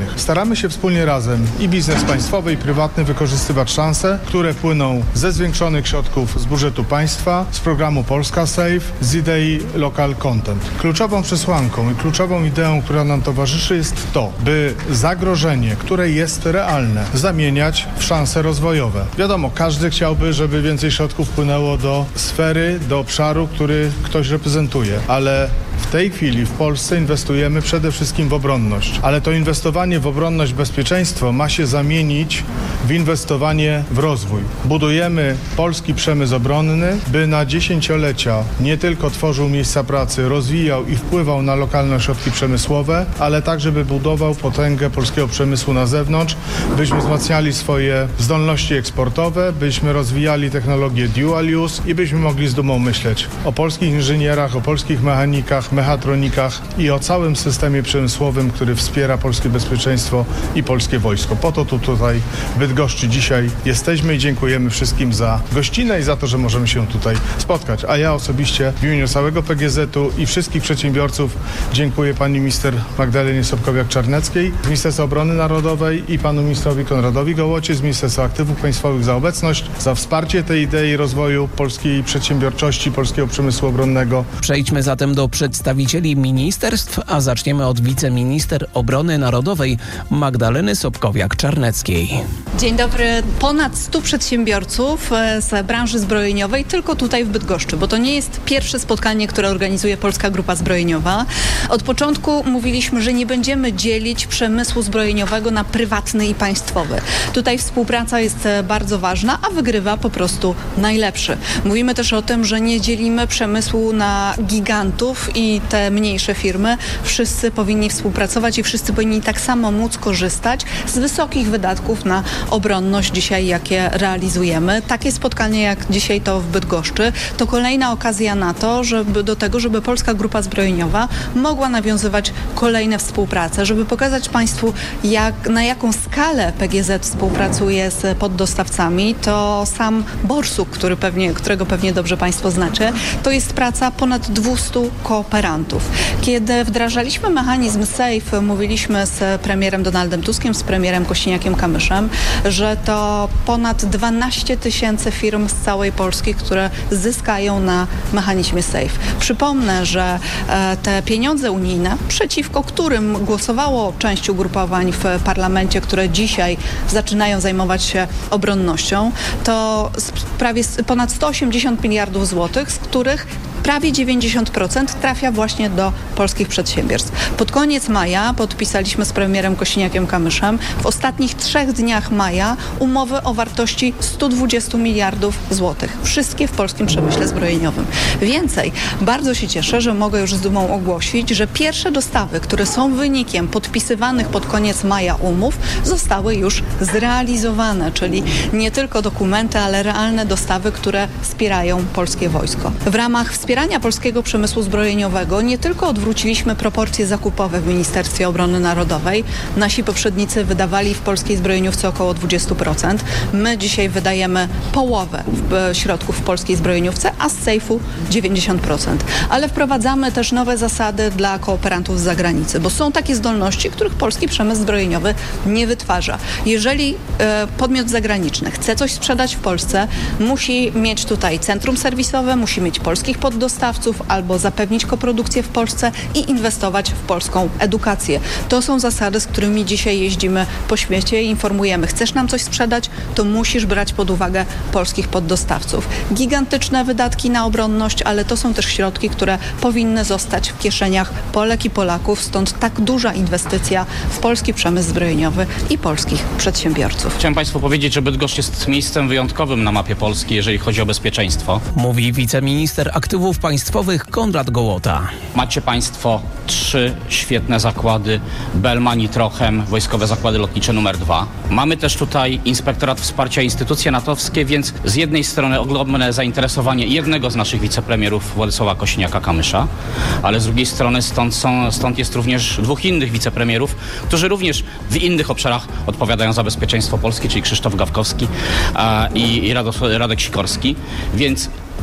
zbrojnych. Staramy się wspólnie razem i biznes państwowy i prywatny wykorzystywać szanse, które płyną ze zwiększonych środków z budżetu państwa, z programu Polska Safe, z idei Local Content. Kluczową przesłanką i kluczową ideą, która nam towarzyszy, jest to, by zagrożenie, które jest realne, zamieniać w szanse rozwojowe. Wiadomo, każdy chciałby, żeby więcej środków płynęło do sfery, do obszaru, który ktoś reprezentuje, ale w tej chwili w Polsce inwestujemy przede wszystkim w obronność, ale to inwestowanie w obronność, bezpieczeństwo ma się zamienić w inwestowanie w rozwój. Budujemy polski przemysł obronny, by na dziesięciolecia nie tylko tworzył miejsca pracy, rozwijał i wpływał na lokalne ośrodki przemysłowe, ale także by budował potęgę polskiego przemysłu na zewnątrz, byśmy wzmacniali swoje zdolności eksportowe, byśmy rozwijali technologię dual use i byśmy mogli z dumą myśleć o polskich inżynierach, o polskich mechanikach, mechatronikach i o całym systemie przemysłowym, który wspiera polskie bezpieczeństwo i polskie wojsko. Po to tu tutaj w Bydgoszczy dzisiaj jesteśmy i dziękujemy wszystkim za gościnę i za to, że możemy się tutaj spotkać. A ja osobiście w imieniu całego P G Z-u i wszystkich przedsiębiorców dziękuję pani minister Magdalenie Sobkowiak-Czarneckiej z Ministerstwa Obrony Narodowej i panu ministrowi Konradowi Gołocie z Ministerstwa Aktywów Państwowych za obecność, za wsparcie tej idei rozwoju polskiej przedsiębiorczości, polskiego przemysłu obronnego. Przejdźmy zatem do przedstawicieli ministerstw, a zaczniemy od wiceminister obrony narodowej Magdaleny Sobkowiak-Czarneckiej. Dzień dobry. Ponad stu przedsiębiorców z branży zbrojeniowej tylko tutaj w Bydgoszczy, bo to nie jest pierwsze spotkanie, które organizuje Polska Grupa Zbrojeniowa. Od początku mówiliśmy, że nie będziemy dzielić przemysłu zbrojeniowego na prywatny i państwowy. Tutaj współpraca jest bardzo ważna, a wygrywa po prostu najlepszy. Mówimy też o tym, że nie dzielimy przemysłu na gigantów i te mniejsze firmy. Wszyscy powinni współpracować i wszyscy powinni tak samo móc korzystać z wysokich wydatków na obronność dzisiaj, jakie realizujemy. Takie spotkanie jak dzisiaj to w Bydgoszczy, to kolejna okazja na to, żeby do tego, żeby Polska Grupa Zbrojeniowa mogła nawiązywać kolejne współprace, żeby pokazać Państwu, jak, na jaką skalę P G Z współpracuje z poddostawcami. To sam Borsuk, który pewnie, którego pewnie dobrze Państwo znacie, to jest praca ponad dwustu kooperantów. Kiedy wdrażaliśmy mechanizm SAFE, mówiliśmy z premierem Donaldem Tuskiem, z premierem Kosiniakiem-Kamyszem, że to ponad dwanaście tysięcy firm z całej Polski, które zyskają na mechanizmie SAFE. Przypomnę, że e, te pieniądze unijne, przeciwko którym głosowało część ugrupowań w parlamencie, które dzisiaj zaczynają zajmować się obronnością, to prawie ponad sto osiemdziesiąt miliardów złotych, z których prawie dziewięćdziesiąt procent trafia właśnie do polskich przedsiębiorstw. Pod koniec maja podpisaliśmy z premierem Kosiniakiem-Kamyszem w ostatnich trzech dniach maja umowy o wartości sto dwadzieścia miliardów złotych. Wszystkie w polskim przemyśle zbrojeniowym. Więcej, bardzo się cieszę, że mogę już z dumą ogłosić, że pierwsze dostawy, które są wynikiem podpisywanych pod koniec maja umów, zostały już zrealizowane, czyli nie tylko dokumenty, ale realne dostawy, które wspierają polskie wojsko. W ramach wspierania polskiego przemysłu zbrojeniowego nie tylko odwróciliśmy proporcje zakupowe w Ministerstwie Obrony Narodowej. Nasi poprzednicy wydawali w polskiej zbrojeniówce około dwadzieścia procent. My dzisiaj wydajemy połowę środków w polskiej zbrojeniówce, a z sejfu dziewięćdziesiąt procent. Ale wprowadzamy też nowe zasady dla kooperantów z zagranicy, bo są takie zdolności, których polski przemysł zbrojeniowy nie wytwarza. Jeżeli e, podmiot zagraniczny chce coś sprzedać w Polsce, musi mieć tutaj centrum serwisowe, musi mieć polskich poddostawców albo zapewnić koprodukcję w Polsce i inwestować w polską edukację. To są zasady, z którymi dzisiaj jeździmy po świecie i informujemy. Chcesz nam coś sprzedać, to musisz brać pod uwagę polskich poddostawców. Gigantyczne wydatki na obronność, ale to są też środki, które powinny zostać w kieszeniach Polek i Polaków, stąd tak duża inwestycja w polski przemysł zbrojeniowy i polskich przedsiębiorców. Chciałem Państwu powiedzieć, że Bydgoszcz jest miejscem wyjątkowym na mapie Polski, jeżeli chodzi o bezpieczeństwo. Mówi wiceminister aktywów państwowych Konrad Gołota. Macie Państwo trzy świetne zakłady, Belman i Trochem, Wojskowe Zakłady Lotnicze numer dwa. Mamy też tutaj Inspektorat Wsparcia Instytucje natowskie, więc z jednej strony ogromne zainteresowanie jednego z naszych wicepremierów Władysława Kosiniaka-Kamysza, ale z drugiej strony stąd, są, stąd jest również dwóch innych wicepremierów, którzy również w innych obszarach odpowiadają za bezpieczeństwo Polski, czyli Krzysztof Gawkowski a, i, i Radek Sikorski, więc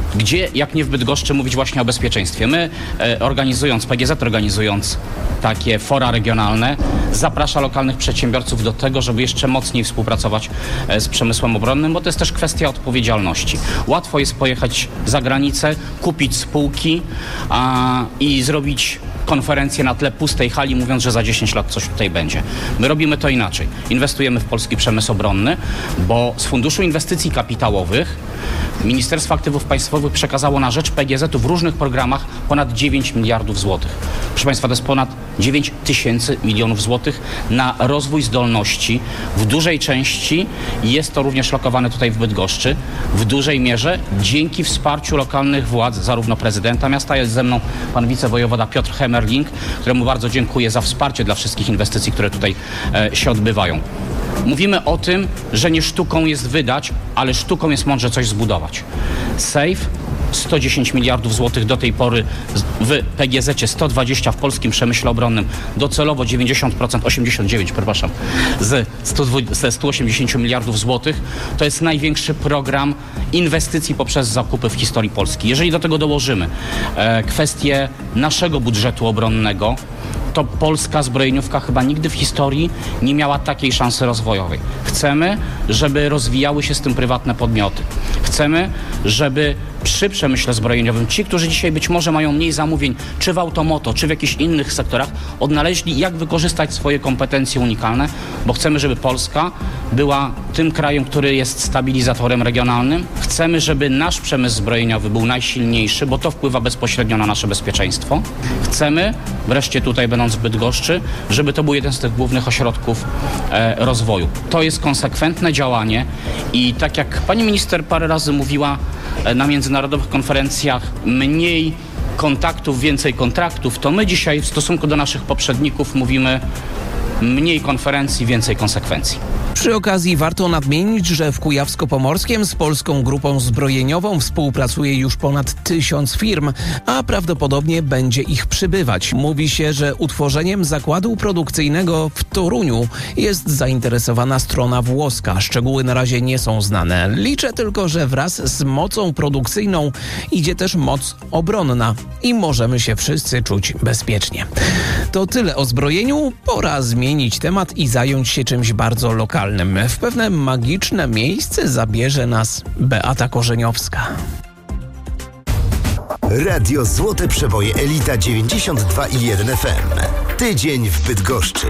Gdzie, jak nie w Bydgoszczy, mówić właśnie o bezpieczeństwie. My e, organizując, P G Z organizując takie fora regionalne, zaprasza lokalnych przedsiębiorców do tego, żeby jeszcze mocniej współpracować e, z przemysłem obronnym, bo to jest też kwestia odpowiedzialności. Łatwo jest pojechać za granicę, kupić spółki a, i zrobić konferencję na tle pustej hali, mówiąc, że za dziesięć lat coś tutaj będzie. My robimy to inaczej. Inwestujemy w polski przemysł obronny, bo z Funduszu Inwestycji Kapitałowych Ministerstwo Aktywów Państwowych przekazało na rzecz P G Z-u w różnych programach ponad dziewięć miliardów złotych. Proszę Państwa, to jest ponad dziewięć tysięcy milionów złotych na rozwój zdolności. W dużej części jest to również lokowane tutaj w Bydgoszczy, w dużej mierze dzięki wsparciu lokalnych władz, zarówno prezydenta miasta, jest ze mną pan wicewojewoda Piotr Hemerling, któremu bardzo dziękuję za wsparcie dla wszystkich inwestycji, które tutaj e, się odbywają. Mówimy o tym, że nie sztuką jest wydać, ale sztuką jest mądrze coś zbudować. Safe, sto dziesięć miliardów złotych do tej pory w P G Z-cie, sto dwadzieścia w polskim przemyśle obronnym, docelowo dziewięćdziesiąt procent, osiemdziesiąt dziewięć, przepraszam, ze stu osiemdziesięciu miliardów złotych. To jest największy program inwestycji poprzez zakupy w historii Polski. Jeżeli do tego dołożymy e, kwestię naszego budżetu obronnego, to polska zbrojeniówka chyba nigdy w historii nie miała takiej szansy rozwojowej. Chcemy, żeby rozwijały się z tym prywatne podmioty. Chcemy, żeby przy przemyśle zbrojeniowym ci, którzy dzisiaj być może mają mniej zamówień, czy w automoto, czy w jakichś innych sektorach, odnaleźli, jak wykorzystać swoje kompetencje unikalne, bo chcemy, żeby Polska była tym krajem, który jest stabilizatorem regionalnym. Chcemy, żeby nasz przemysł zbrojeniowy był najsilniejszy, bo to wpływa bezpośrednio na nasze bezpieczeństwo. Chcemy, wreszcie tutaj będąc w Bydgoszczy, żeby to był jeden z tych głównych ośrodków e, rozwoju. To jest konsekwentne działanie i tak jak pani minister parę razy mówiła e, na międzynarodowych konferencjach, mniej kontaktów, więcej kontraktów, to my dzisiaj w stosunku do naszych poprzedników mówimy mniej konferencji, więcej konsekwencji. Przy okazji warto nadmienić, że w Kujawsko-Pomorskiem z Polską Grupą Zbrojeniową współpracuje już ponad tysiąc firm, a prawdopodobnie będzie ich przybywać. Mówi się, że utworzeniem zakładu produkcyjnego w Toruniu jest zainteresowana strona włoska. Szczegóły na razie nie są znane. Liczę tylko, że wraz z mocą produkcyjną idzie też moc obronna i możemy się wszyscy czuć bezpiecznie. To tyle o zbrojeniu. Pora zmienić temat i zająć się czymś bardzo lokalnym. W pewne magiczne miejsce zabierze nas Beata Korzeniowska. Radio Złote Przeboje Elita dziewięćdziesiąt dwa i jeden F M. Tydzień w Bydgoszczy.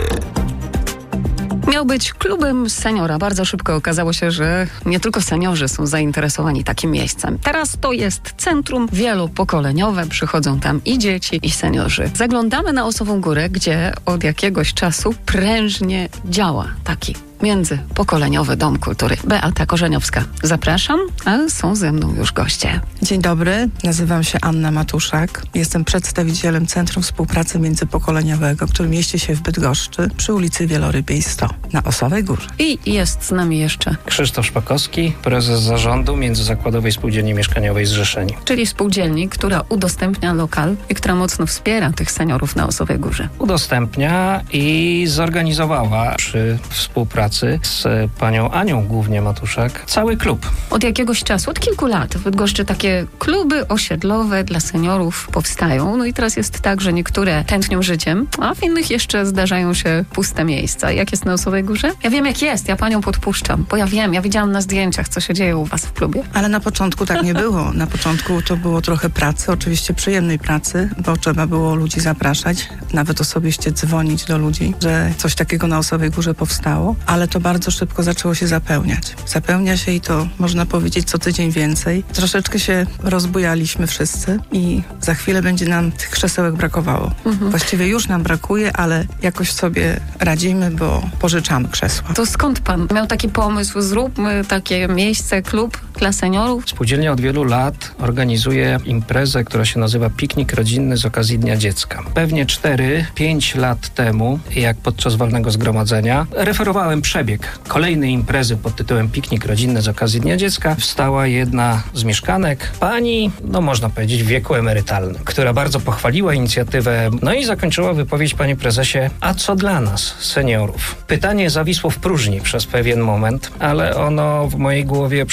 Miał być klubem seniora. Bardzo szybko okazało się, że nie tylko seniorzy są zainteresowani takim miejscem. Teraz to jest centrum wielopokoleniowe. Przychodzą tam i dzieci, i seniorzy. Zaglądamy na Osową Górę, gdzie od jakiegoś czasu prężnie działa taki międzypokoleniowy Dom Kultury. Beata Korzeniowska. Zapraszam, a są ze mną już goście. Dzień dobry, nazywam się Anna Matuszak. Jestem przedstawicielem Centrum Współpracy Międzypokoleniowego, które mieści się w Bydgoszczy przy ulicy Wielorybiej sto na Osowej Górze. I jest z nami jeszcze Krzysztof Szpakowski, prezes zarządu Międzyzakładowej Spółdzielni Mieszkaniowej Zrzeszeni. Czyli spółdzielni, która udostępnia lokal i która mocno wspiera tych seniorów na Osowej Górze. Udostępnia i zorganizowała przy współpracy z panią Anią głównie Matuszak cały klub. Od jakiegoś czasu, od kilku lat w Bydgoszczy takie kluby osiedlowe dla seniorów powstają. No i teraz jest tak, że niektóre tętnią życiem, a w innych jeszcze zdarzają się puste miejsca. Jak jest na Osowej Górze? Ja wiem jak jest, ja panią podpuszczam, bo ja wiem, ja widziałam na zdjęciach, co się dzieje u was w klubie. Ale na początku tak nie było. Na początku to było trochę pracy, oczywiście przyjemnej pracy, bo trzeba było ludzi zapraszać, nawet osobiście dzwonić do ludzi, że coś takiego na Osowej Górze powstało, ale to bardzo szybko zaczęło się zapełniać. Zapełnia się i to można powiedzieć co tydzień więcej. Troszeczkę się rozbujaliśmy wszyscy i za chwilę będzie nam tych krzesełek brakowało. Mhm. Właściwie już nam brakuje, ale jakoś sobie radzimy, bo pożyczamy krzesła. To skąd pan miał taki pomysł? Zróbmy takie miejsce, klub dla seniorów? Spółdzielnia od wielu lat organizuje imprezę, która się nazywa Piknik Rodzinny z okazji Dnia Dziecka. Pewnie cztery pięć lat temu, jak podczas walnego zgromadzenia, referowałem przebieg kolejnej imprezy pod tytułem Piknik Rodzinny z okazji Dnia Dziecka. Wstała jedna z mieszkanek, pani, no można powiedzieć w wieku emerytalnym, która bardzo pochwaliła inicjatywę, no i zakończyła wypowiedź: panie prezesie, a co dla nas, seniorów? Pytanie zawisło w próżni przez pewien moment, ale ono w mojej głowie przez cały czas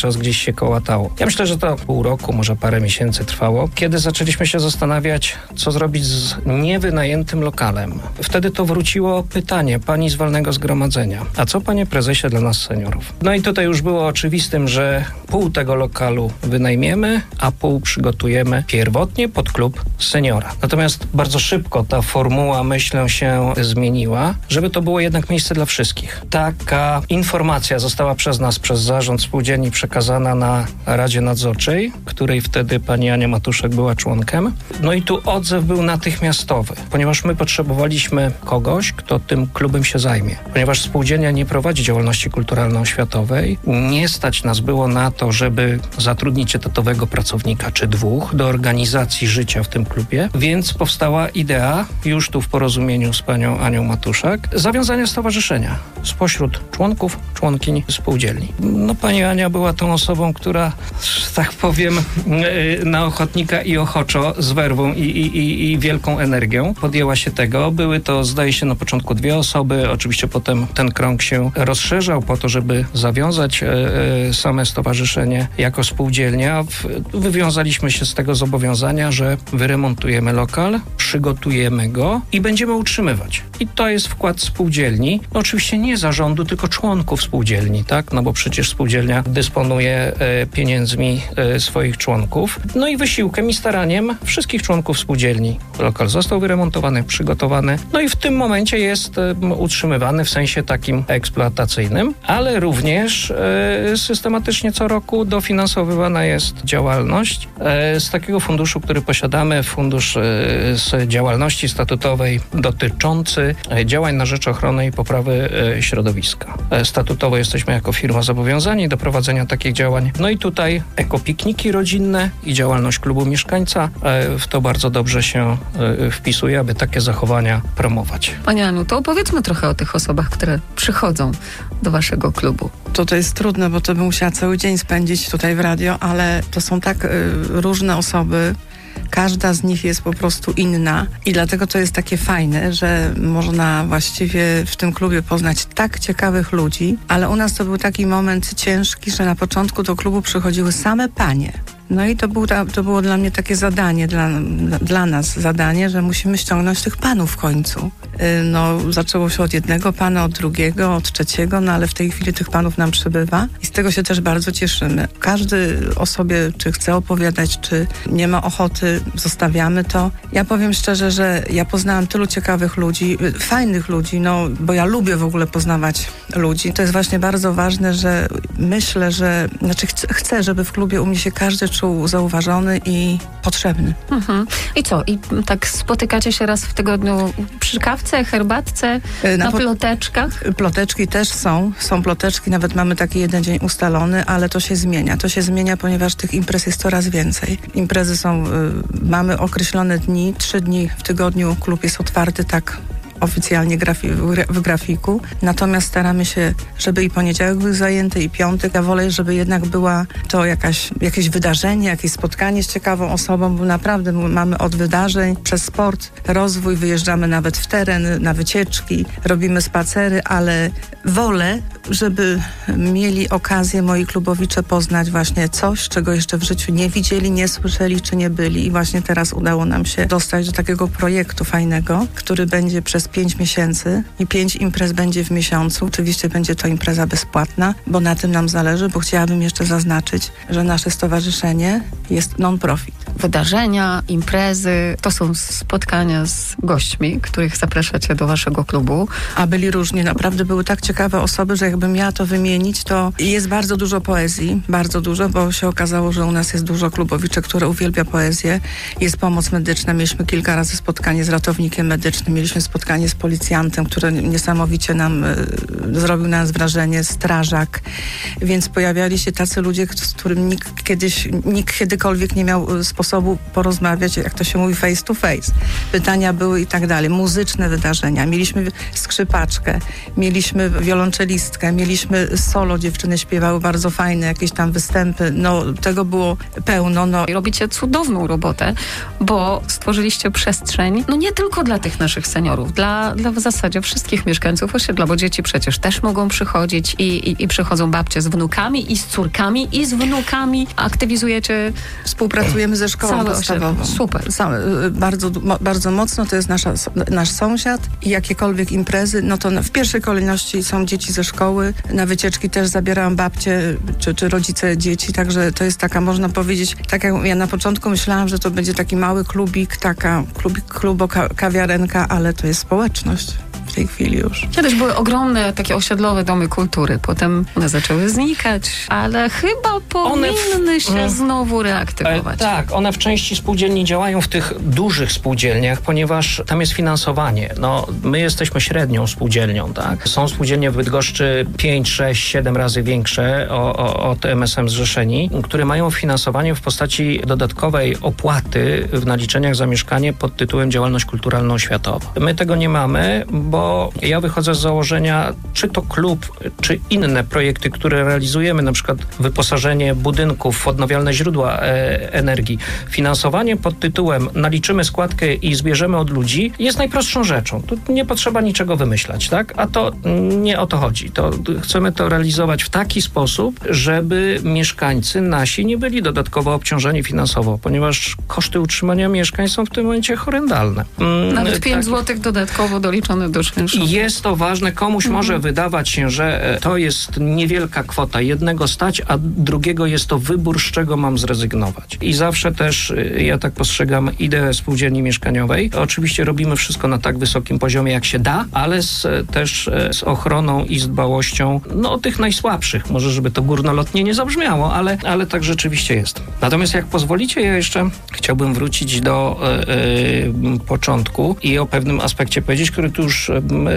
czas gdzieś się kołatało. Ja myślę, że to pół roku, może parę miesięcy trwało, kiedy zaczęliśmy się zastanawiać, co zrobić z niewynajętym lokalem. Wtedy to wróciło pytanie pani z walnego zgromadzenia. A co, panie prezesie, dla nas seniorów? No i tutaj już było oczywistym, że pół tego lokalu wynajmiemy, a pół przygotujemy pierwotnie pod klub seniora. Natomiast bardzo szybko ta formuła, myślę, się zmieniła, żeby to było jednak miejsce dla wszystkich. Taka informacja została przez nas, przez zarząd spółdzielni przekazana na Radzie Nadzorczej, której wtedy pani Ania Matuszek była członkiem. No i tu odzew był natychmiastowy, ponieważ my potrzebowaliśmy kogoś, kto tym klubem się zajmie. Ponieważ spółdzielnia nie prowadzi działalności kulturalno-oświatowej, nie stać nas było na to, żeby zatrudnić etatowego pracownika czy dwóch do organizacji życia w tym klubie, więc powstała idea, już tu w porozumieniu z panią Anią Matuszek, zawiązania stowarzyszenia spośród członków, członkiń spółdzielni. No pani Ania była tą osobą, która, że tak powiem, na ochotnika i ochoczo z werwą i, i, i, i wielką energią podjęła się tego. Były to, zdaje się, na początku dwie osoby, oczywiście potem ten krąg się rozszerzał po to, żeby zawiązać e, e, same stowarzyszenie jako spółdzielnia. W, wywiązaliśmy się z tego zobowiązania, że wyremontujemy lokal, przygotujemy go i będziemy utrzymywać. I to jest wkład spółdzielni. No, oczywiście nie zarządu, tylko członków spółdzielni, tak? No bo przecież spółdzielnia dysponuje e, pieniędzmi e, swoich członków. No i wysiłkiem i staraniem wszystkich członków spółdzielni. Lokal został wyremontowany, przygotowany. No i w tym momencie jest e, utrzymywany w sensie takim eksploatacyjnym, ale również e, systematycznie co roku dofinansowywana jest działalność e, z takiego funduszu, który posiadamy, fundusz e, z działalności statutowej dotyczący e, działań na rzecz ochrony i poprawy e, środowiska. E, statutowo jesteśmy jako firma zobowiązani do prowadzenia takich działań. No i tutaj ekopikniki rodzinne i działalność klubu mieszkańca e, w to bardzo dobrze się e, wpisuje, aby takie zachowania promować. Pani Aniu, to opowiedzmy trochę o tych osobach, które przychodzą do waszego klubu. To to jest trudne, bo to bym musiała cały dzień spędzić tutaj w radio, ale to są tak y, różne osoby. Każda z nich jest po prostu inna i dlatego to jest takie fajne, że można właściwie w tym klubie poznać tak ciekawych ludzi, ale u nas to był taki moment ciężki, że na początku do klubu przychodziły same panie. No i to, był, to było dla mnie takie zadanie, dla, dla nas zadanie, że musimy ściągnąć tych panów w końcu. No, zaczęło się od jednego pana, od drugiego, od trzeciego, no ale w tej chwili tych panów nam przybywa i z tego się też bardzo cieszymy. Każdy o sobie, czy chce opowiadać, czy nie ma ochoty, zostawiamy to. Ja powiem szczerze, że ja poznałam tylu ciekawych ludzi, fajnych ludzi, no bo ja lubię w ogóle poznawać ludzi. To jest właśnie bardzo ważne, że myślę, że, znaczy chcę, chcę żeby w klubie u mnie się każdy czuł zauważony i potrzebny. Mhm. I co? I tak spotykacie się raz w tygodniu przy kawce, herbatce, na, na ploteczkach? Ploteczki też są. Są ploteczki, nawet mamy taki jeden dzień ustalony, ale to się zmienia. To się zmienia, ponieważ tych imprez jest coraz więcej. Imprezy są, y, mamy określone dni, trzy dni w tygodniu klub jest otwarty, tak oficjalnie grafi- w grafiku. Natomiast staramy się, żeby i poniedziałek był zajęty, i piątek. Ja wolę, żeby jednak była to jakaś, jakieś wydarzenie, jakieś spotkanie z ciekawą osobą, bo naprawdę mamy od wydarzeń przez sport, rozwój, wyjeżdżamy nawet w teren, na wycieczki, robimy spacery, ale wolę, żeby mieli okazję moi klubowicze poznać właśnie coś, czego jeszcze w życiu nie widzieli, nie słyszeli, czy nie byli. I właśnie teraz udało nam się dostać do takiego projektu fajnego, który będzie przez pięć miesięcy i pięć imprez będzie w miesiącu. Oczywiście będzie to impreza bezpłatna, bo na tym nam zależy, bo chciałabym jeszcze zaznaczyć, że nasze stowarzyszenie jest non-profit. Wydarzenia, imprezy, to są spotkania z gośćmi, których zapraszacie do waszego klubu. A byli różni, naprawdę były tak ciekawe osoby, że jakbym miała to wymienić, to jest bardzo dużo poezji, bardzo dużo, bo się okazało, że u nas jest dużo klubowiczy, które uwielbia poezję. Jest pomoc medyczna, mieliśmy kilka razy spotkanie z ratownikiem medycznym, mieliśmy spotkanie z policjantem, który niesamowicie nam y, zrobił na nas wrażenie, strażak, więc pojawiali się tacy ludzie, z którym nikt kiedyś, nikt kiedykolwiek nie miał sposobu porozmawiać, jak to się mówi, face to face. Pytania były i tak dalej, muzyczne wydarzenia, mieliśmy skrzypaczkę, mieliśmy wiolonczelistkę, mieliśmy solo, dziewczyny śpiewały bardzo fajne, jakieś tam występy, no tego było pełno. No. I robicie cudowną robotę, bo stworzyliście przestrzeń, no nie tylko dla tych naszych seniorów, dla dla, dla w zasadzie wszystkich mieszkańców osiedla, bo dzieci przecież też mogą przychodzić i, i, i przychodzą babcie z wnukami i z córkami i z wnukami. Aktywizujecie Współpracujemy ze szkołą podstawową. Super. Bardzo, bardzo mocno, to jest nasza, nasz sąsiad i jakiekolwiek imprezy, no to w pierwszej kolejności są dzieci ze szkoły. Na wycieczki też zabieram babcie czy, czy rodzice dzieci, także to jest taka, można powiedzieć, tak jak ja na początku myślałam, że to będzie taki mały klubik, taka klubik, klubo, kawiarenka, ale to jest społeczność. W tej chwili już. Kiedyś były ogromne takie osiedlowe domy kultury, potem one zaczęły znikać, ale chyba powinny w... się znowu reaktywować. E, tak, one w części spółdzielni działają w tych dużych spółdzielniach, ponieważ tam jest finansowanie. No, my jesteśmy średnią spółdzielnią, tak? Są spółdzielnie w Bydgoszczy pięć, sześć, siedem razy większe o, o, od M S M Zrzeszeni, które mają finansowanie w postaci dodatkowej opłaty w naliczeniach za mieszkanie pod tytułem działalność kulturalno-oświatowa. My tego nie mamy, bo ja wychodzę z założenia, czy to klub, czy inne projekty, które realizujemy, na przykład wyposażenie budynków w odnawialne źródła e, energii, finansowanie pod tytułem naliczymy składkę i zbierzemy od ludzi, jest najprostszą rzeczą. Tu nie potrzeba niczego wymyślać, tak? A to nie o to chodzi. To chcemy to realizować w taki sposób, żeby mieszkańcy nasi nie byli dodatkowo obciążeni finansowo, ponieważ koszty utrzymania mieszkań są w tym momencie horrendalne. Mm, Nawet pięć złotych dodatkowo doliczone do czynszu. Jest to ważne. Komuś mm. może wydawać się, że to jest niewielka kwota. Jednego stać, a drugiego jest to wybór, z czego mam zrezygnować. I zawsze też, ja tak postrzegam ideę spółdzielni mieszkaniowej. Oczywiście robimy wszystko na tak wysokim poziomie, jak się da, ale z, też z ochroną i z dbałością no, o tych najsłabszych. Może, żeby to górnolotnie nie zabrzmiało, ale, ale tak rzeczywiście jest. Natomiast jak pozwolicie, ja jeszcze chciałbym wrócić do yy, początku i o pewnym aspekcie powiedzieć, który tu już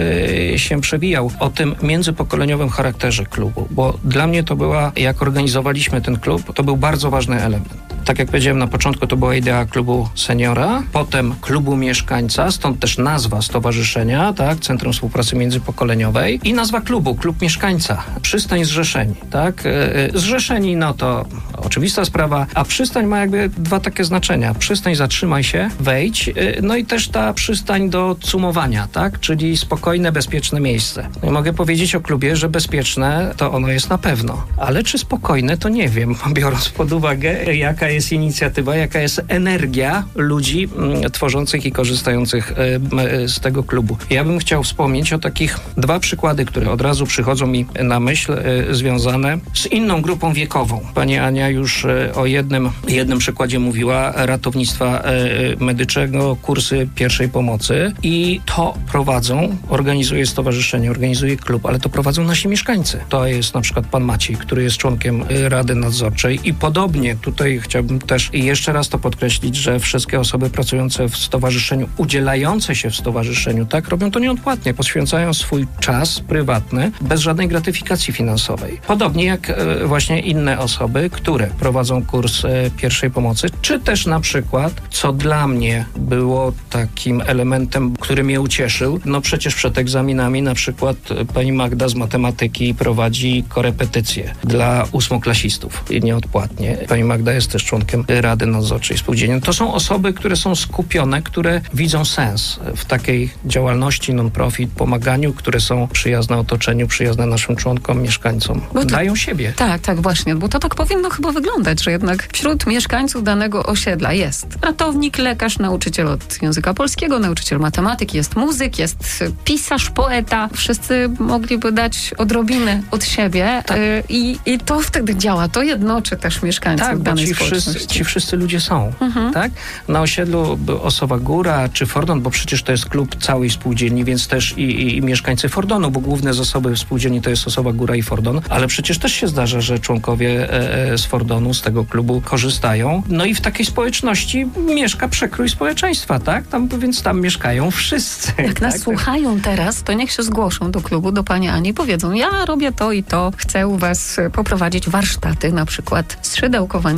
yy, się przewijał, o tym międzypokoleniowym charakterze klubu, bo dla mnie to była, jak organizowaliśmy ten klub, to był bardzo ważny element. Tak jak powiedziałem na początku, to była idea klubu seniora, potem klubu mieszkańca, stąd też nazwa stowarzyszenia, tak, Centrum Współpracy Międzypokoleniowej i nazwa klubu, klub mieszkańca, przystań Zrzeszeni, tak. Zrzeszeni, no to oczywista sprawa, a przystań ma jakby dwa takie znaczenia. Przystań zatrzymaj się, wejdź, no i też ta przystań do cumowania, tak, czyli spokojne, bezpieczne miejsce. I mogę powiedzieć o klubie, że bezpieczne to ono jest na pewno, ale czy spokojne, to nie wiem, biorąc pod uwagę, jaka jest inicjatywa, jaka jest energia ludzi m, tworzących i korzystających e, z tego klubu. Ja bym chciał wspomnieć o takich dwa przykłady, które od razu przychodzą mi na myśl, e, związane z inną grupą wiekową. Pani Ania już e, o jednym, jednym przykładzie mówiła, ratownictwa e, medycznego, kursy pierwszej pomocy i to prowadzą, organizuje stowarzyszenie, organizuje klub, ale to prowadzą nasi mieszkańcy. To jest na przykład pan Maciej, który jest członkiem Rady Nadzorczej i podobnie tutaj chciałbym też jeszcze raz to podkreślić, że wszystkie osoby pracujące w stowarzyszeniu, udzielające się w stowarzyszeniu, tak, robią to nieodpłatnie, poświęcają swój czas prywatny, bez żadnej gratyfikacji finansowej. Podobnie jak e, właśnie inne osoby, które prowadzą kurs e, pierwszej pomocy, czy też na przykład, co dla mnie było takim elementem, który mnie ucieszył, no przecież przed egzaminami na przykład e, pani Magda z matematyki prowadzi korepetycje dla ósmoklasistów nieodpłatnie. Pani Magda jest też członkiem Rady Nadzorczej Spółdzielni. To są osoby, które są skupione, które widzą sens w takiej działalności non-profit, pomaganiu, które są przyjazne otoczeniu, przyjazne naszym członkom, mieszkańcom. Bo Dają to, siebie. Tak, tak, właśnie, bo to tak powinno chyba wyglądać, że jednak wśród mieszkańców danego osiedla jest ratownik, lekarz, nauczyciel od języka polskiego, nauczyciel matematyki, jest muzyk, jest pisarz, poeta. Wszyscy mogliby dać odrobinę od siebie tak. y, i, i to wtedy działa. To jednoczy też mieszkańców tak, danej ci społeczności. Wszyscy, ci wszyscy ludzie są, mhm. tak? Na osiedlu Osowa Góra czy Fordon, bo przecież to jest klub całej spółdzielni, więc też i, i, i mieszkańcy Fordonu, bo główne zasoby w spółdzielni to jest Osowa Góra i Fordon, ale przecież też się zdarza, że członkowie e, z Fordonu, z tego klubu korzystają. No i w takiej społeczności mieszka przekrój społeczeństwa, tak? Tam, więc tam mieszkają wszyscy. Jak tak? nas słuchają teraz, to niech się zgłoszą do klubu, do pani Ani, powiedzą, ja robię to i to, chcę u was poprowadzić warsztaty, na przykład z szydełkowania albo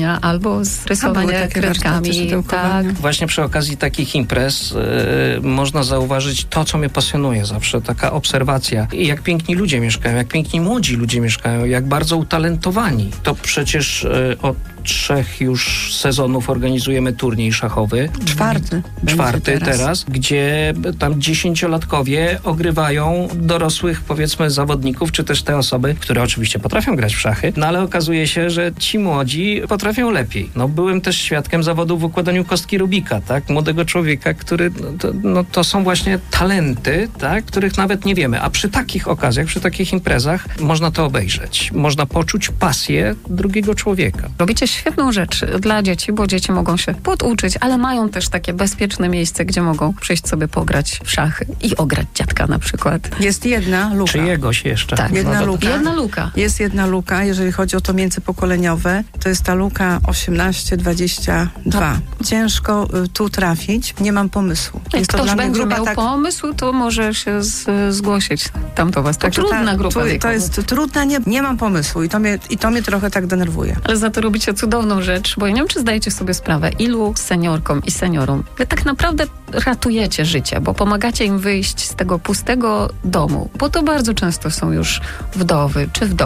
albo z rysowania kredkami. Tak. Właśnie przy okazji takich imprez yy, można zauważyć to, co mnie pasjonuje zawsze, taka obserwacja. I jak piękni ludzie mieszkają, jak piękni młodzi ludzie mieszkają, jak bardzo utalentowani. To przecież yy, od trzech już sezonów organizujemy turniej szachowy. Czwarty. Czwarty teraz. teraz, gdzie tam dziesięciolatkowie ogrywają dorosłych, powiedzmy, zawodników, czy też te osoby, które oczywiście potrafią grać w szachy, no ale okazuje się, że ci młodzi potrafią lepiej. No byłem też świadkiem zawodu w układaniu kostki Rubika, tak? Młodego człowieka, który, no to, no, to są właśnie talenty, tak? Których nawet nie wiemy. A przy takich okazjach, przy takich imprezach można to obejrzeć. Można poczuć pasję drugiego człowieka. Robicie świetną rzecz dla dzieci, bo dzieci mogą się poduczyć, ale mają też takie bezpieczne miejsce, gdzie mogą przyjść sobie pograć w szachy i ograć dziadka na przykład. Jest jedna luka. Czyjegoś jeszcze. Tak, jedna no to, luka. Jedna luka. Jest jedna luka, jeżeli chodzi o to międzypokoleniowe, to jest ta luka osiemnaście dwadzieścia dwa. No. Ciężko y, tu trafić, nie mam pomysłu. Jak jest ktoś to dla będzie mnie miał tak... pomysł, to może się z, zgłosić tam do was. To Także trudna ta, grupa to, wiekowa. to jest trudna, nie, nie mam pomysłu i to, mnie, i to mnie trochę tak denerwuje. Ale za to robicie cudowną rzecz, bo ja nie wiem, czy zdajecie sobie sprawę, ilu seniorkom i seniorom wy tak naprawdę ratujecie życie, bo pomagacie im wyjść z tego pustego domu, bo to bardzo często są już wdowy czy wdowy.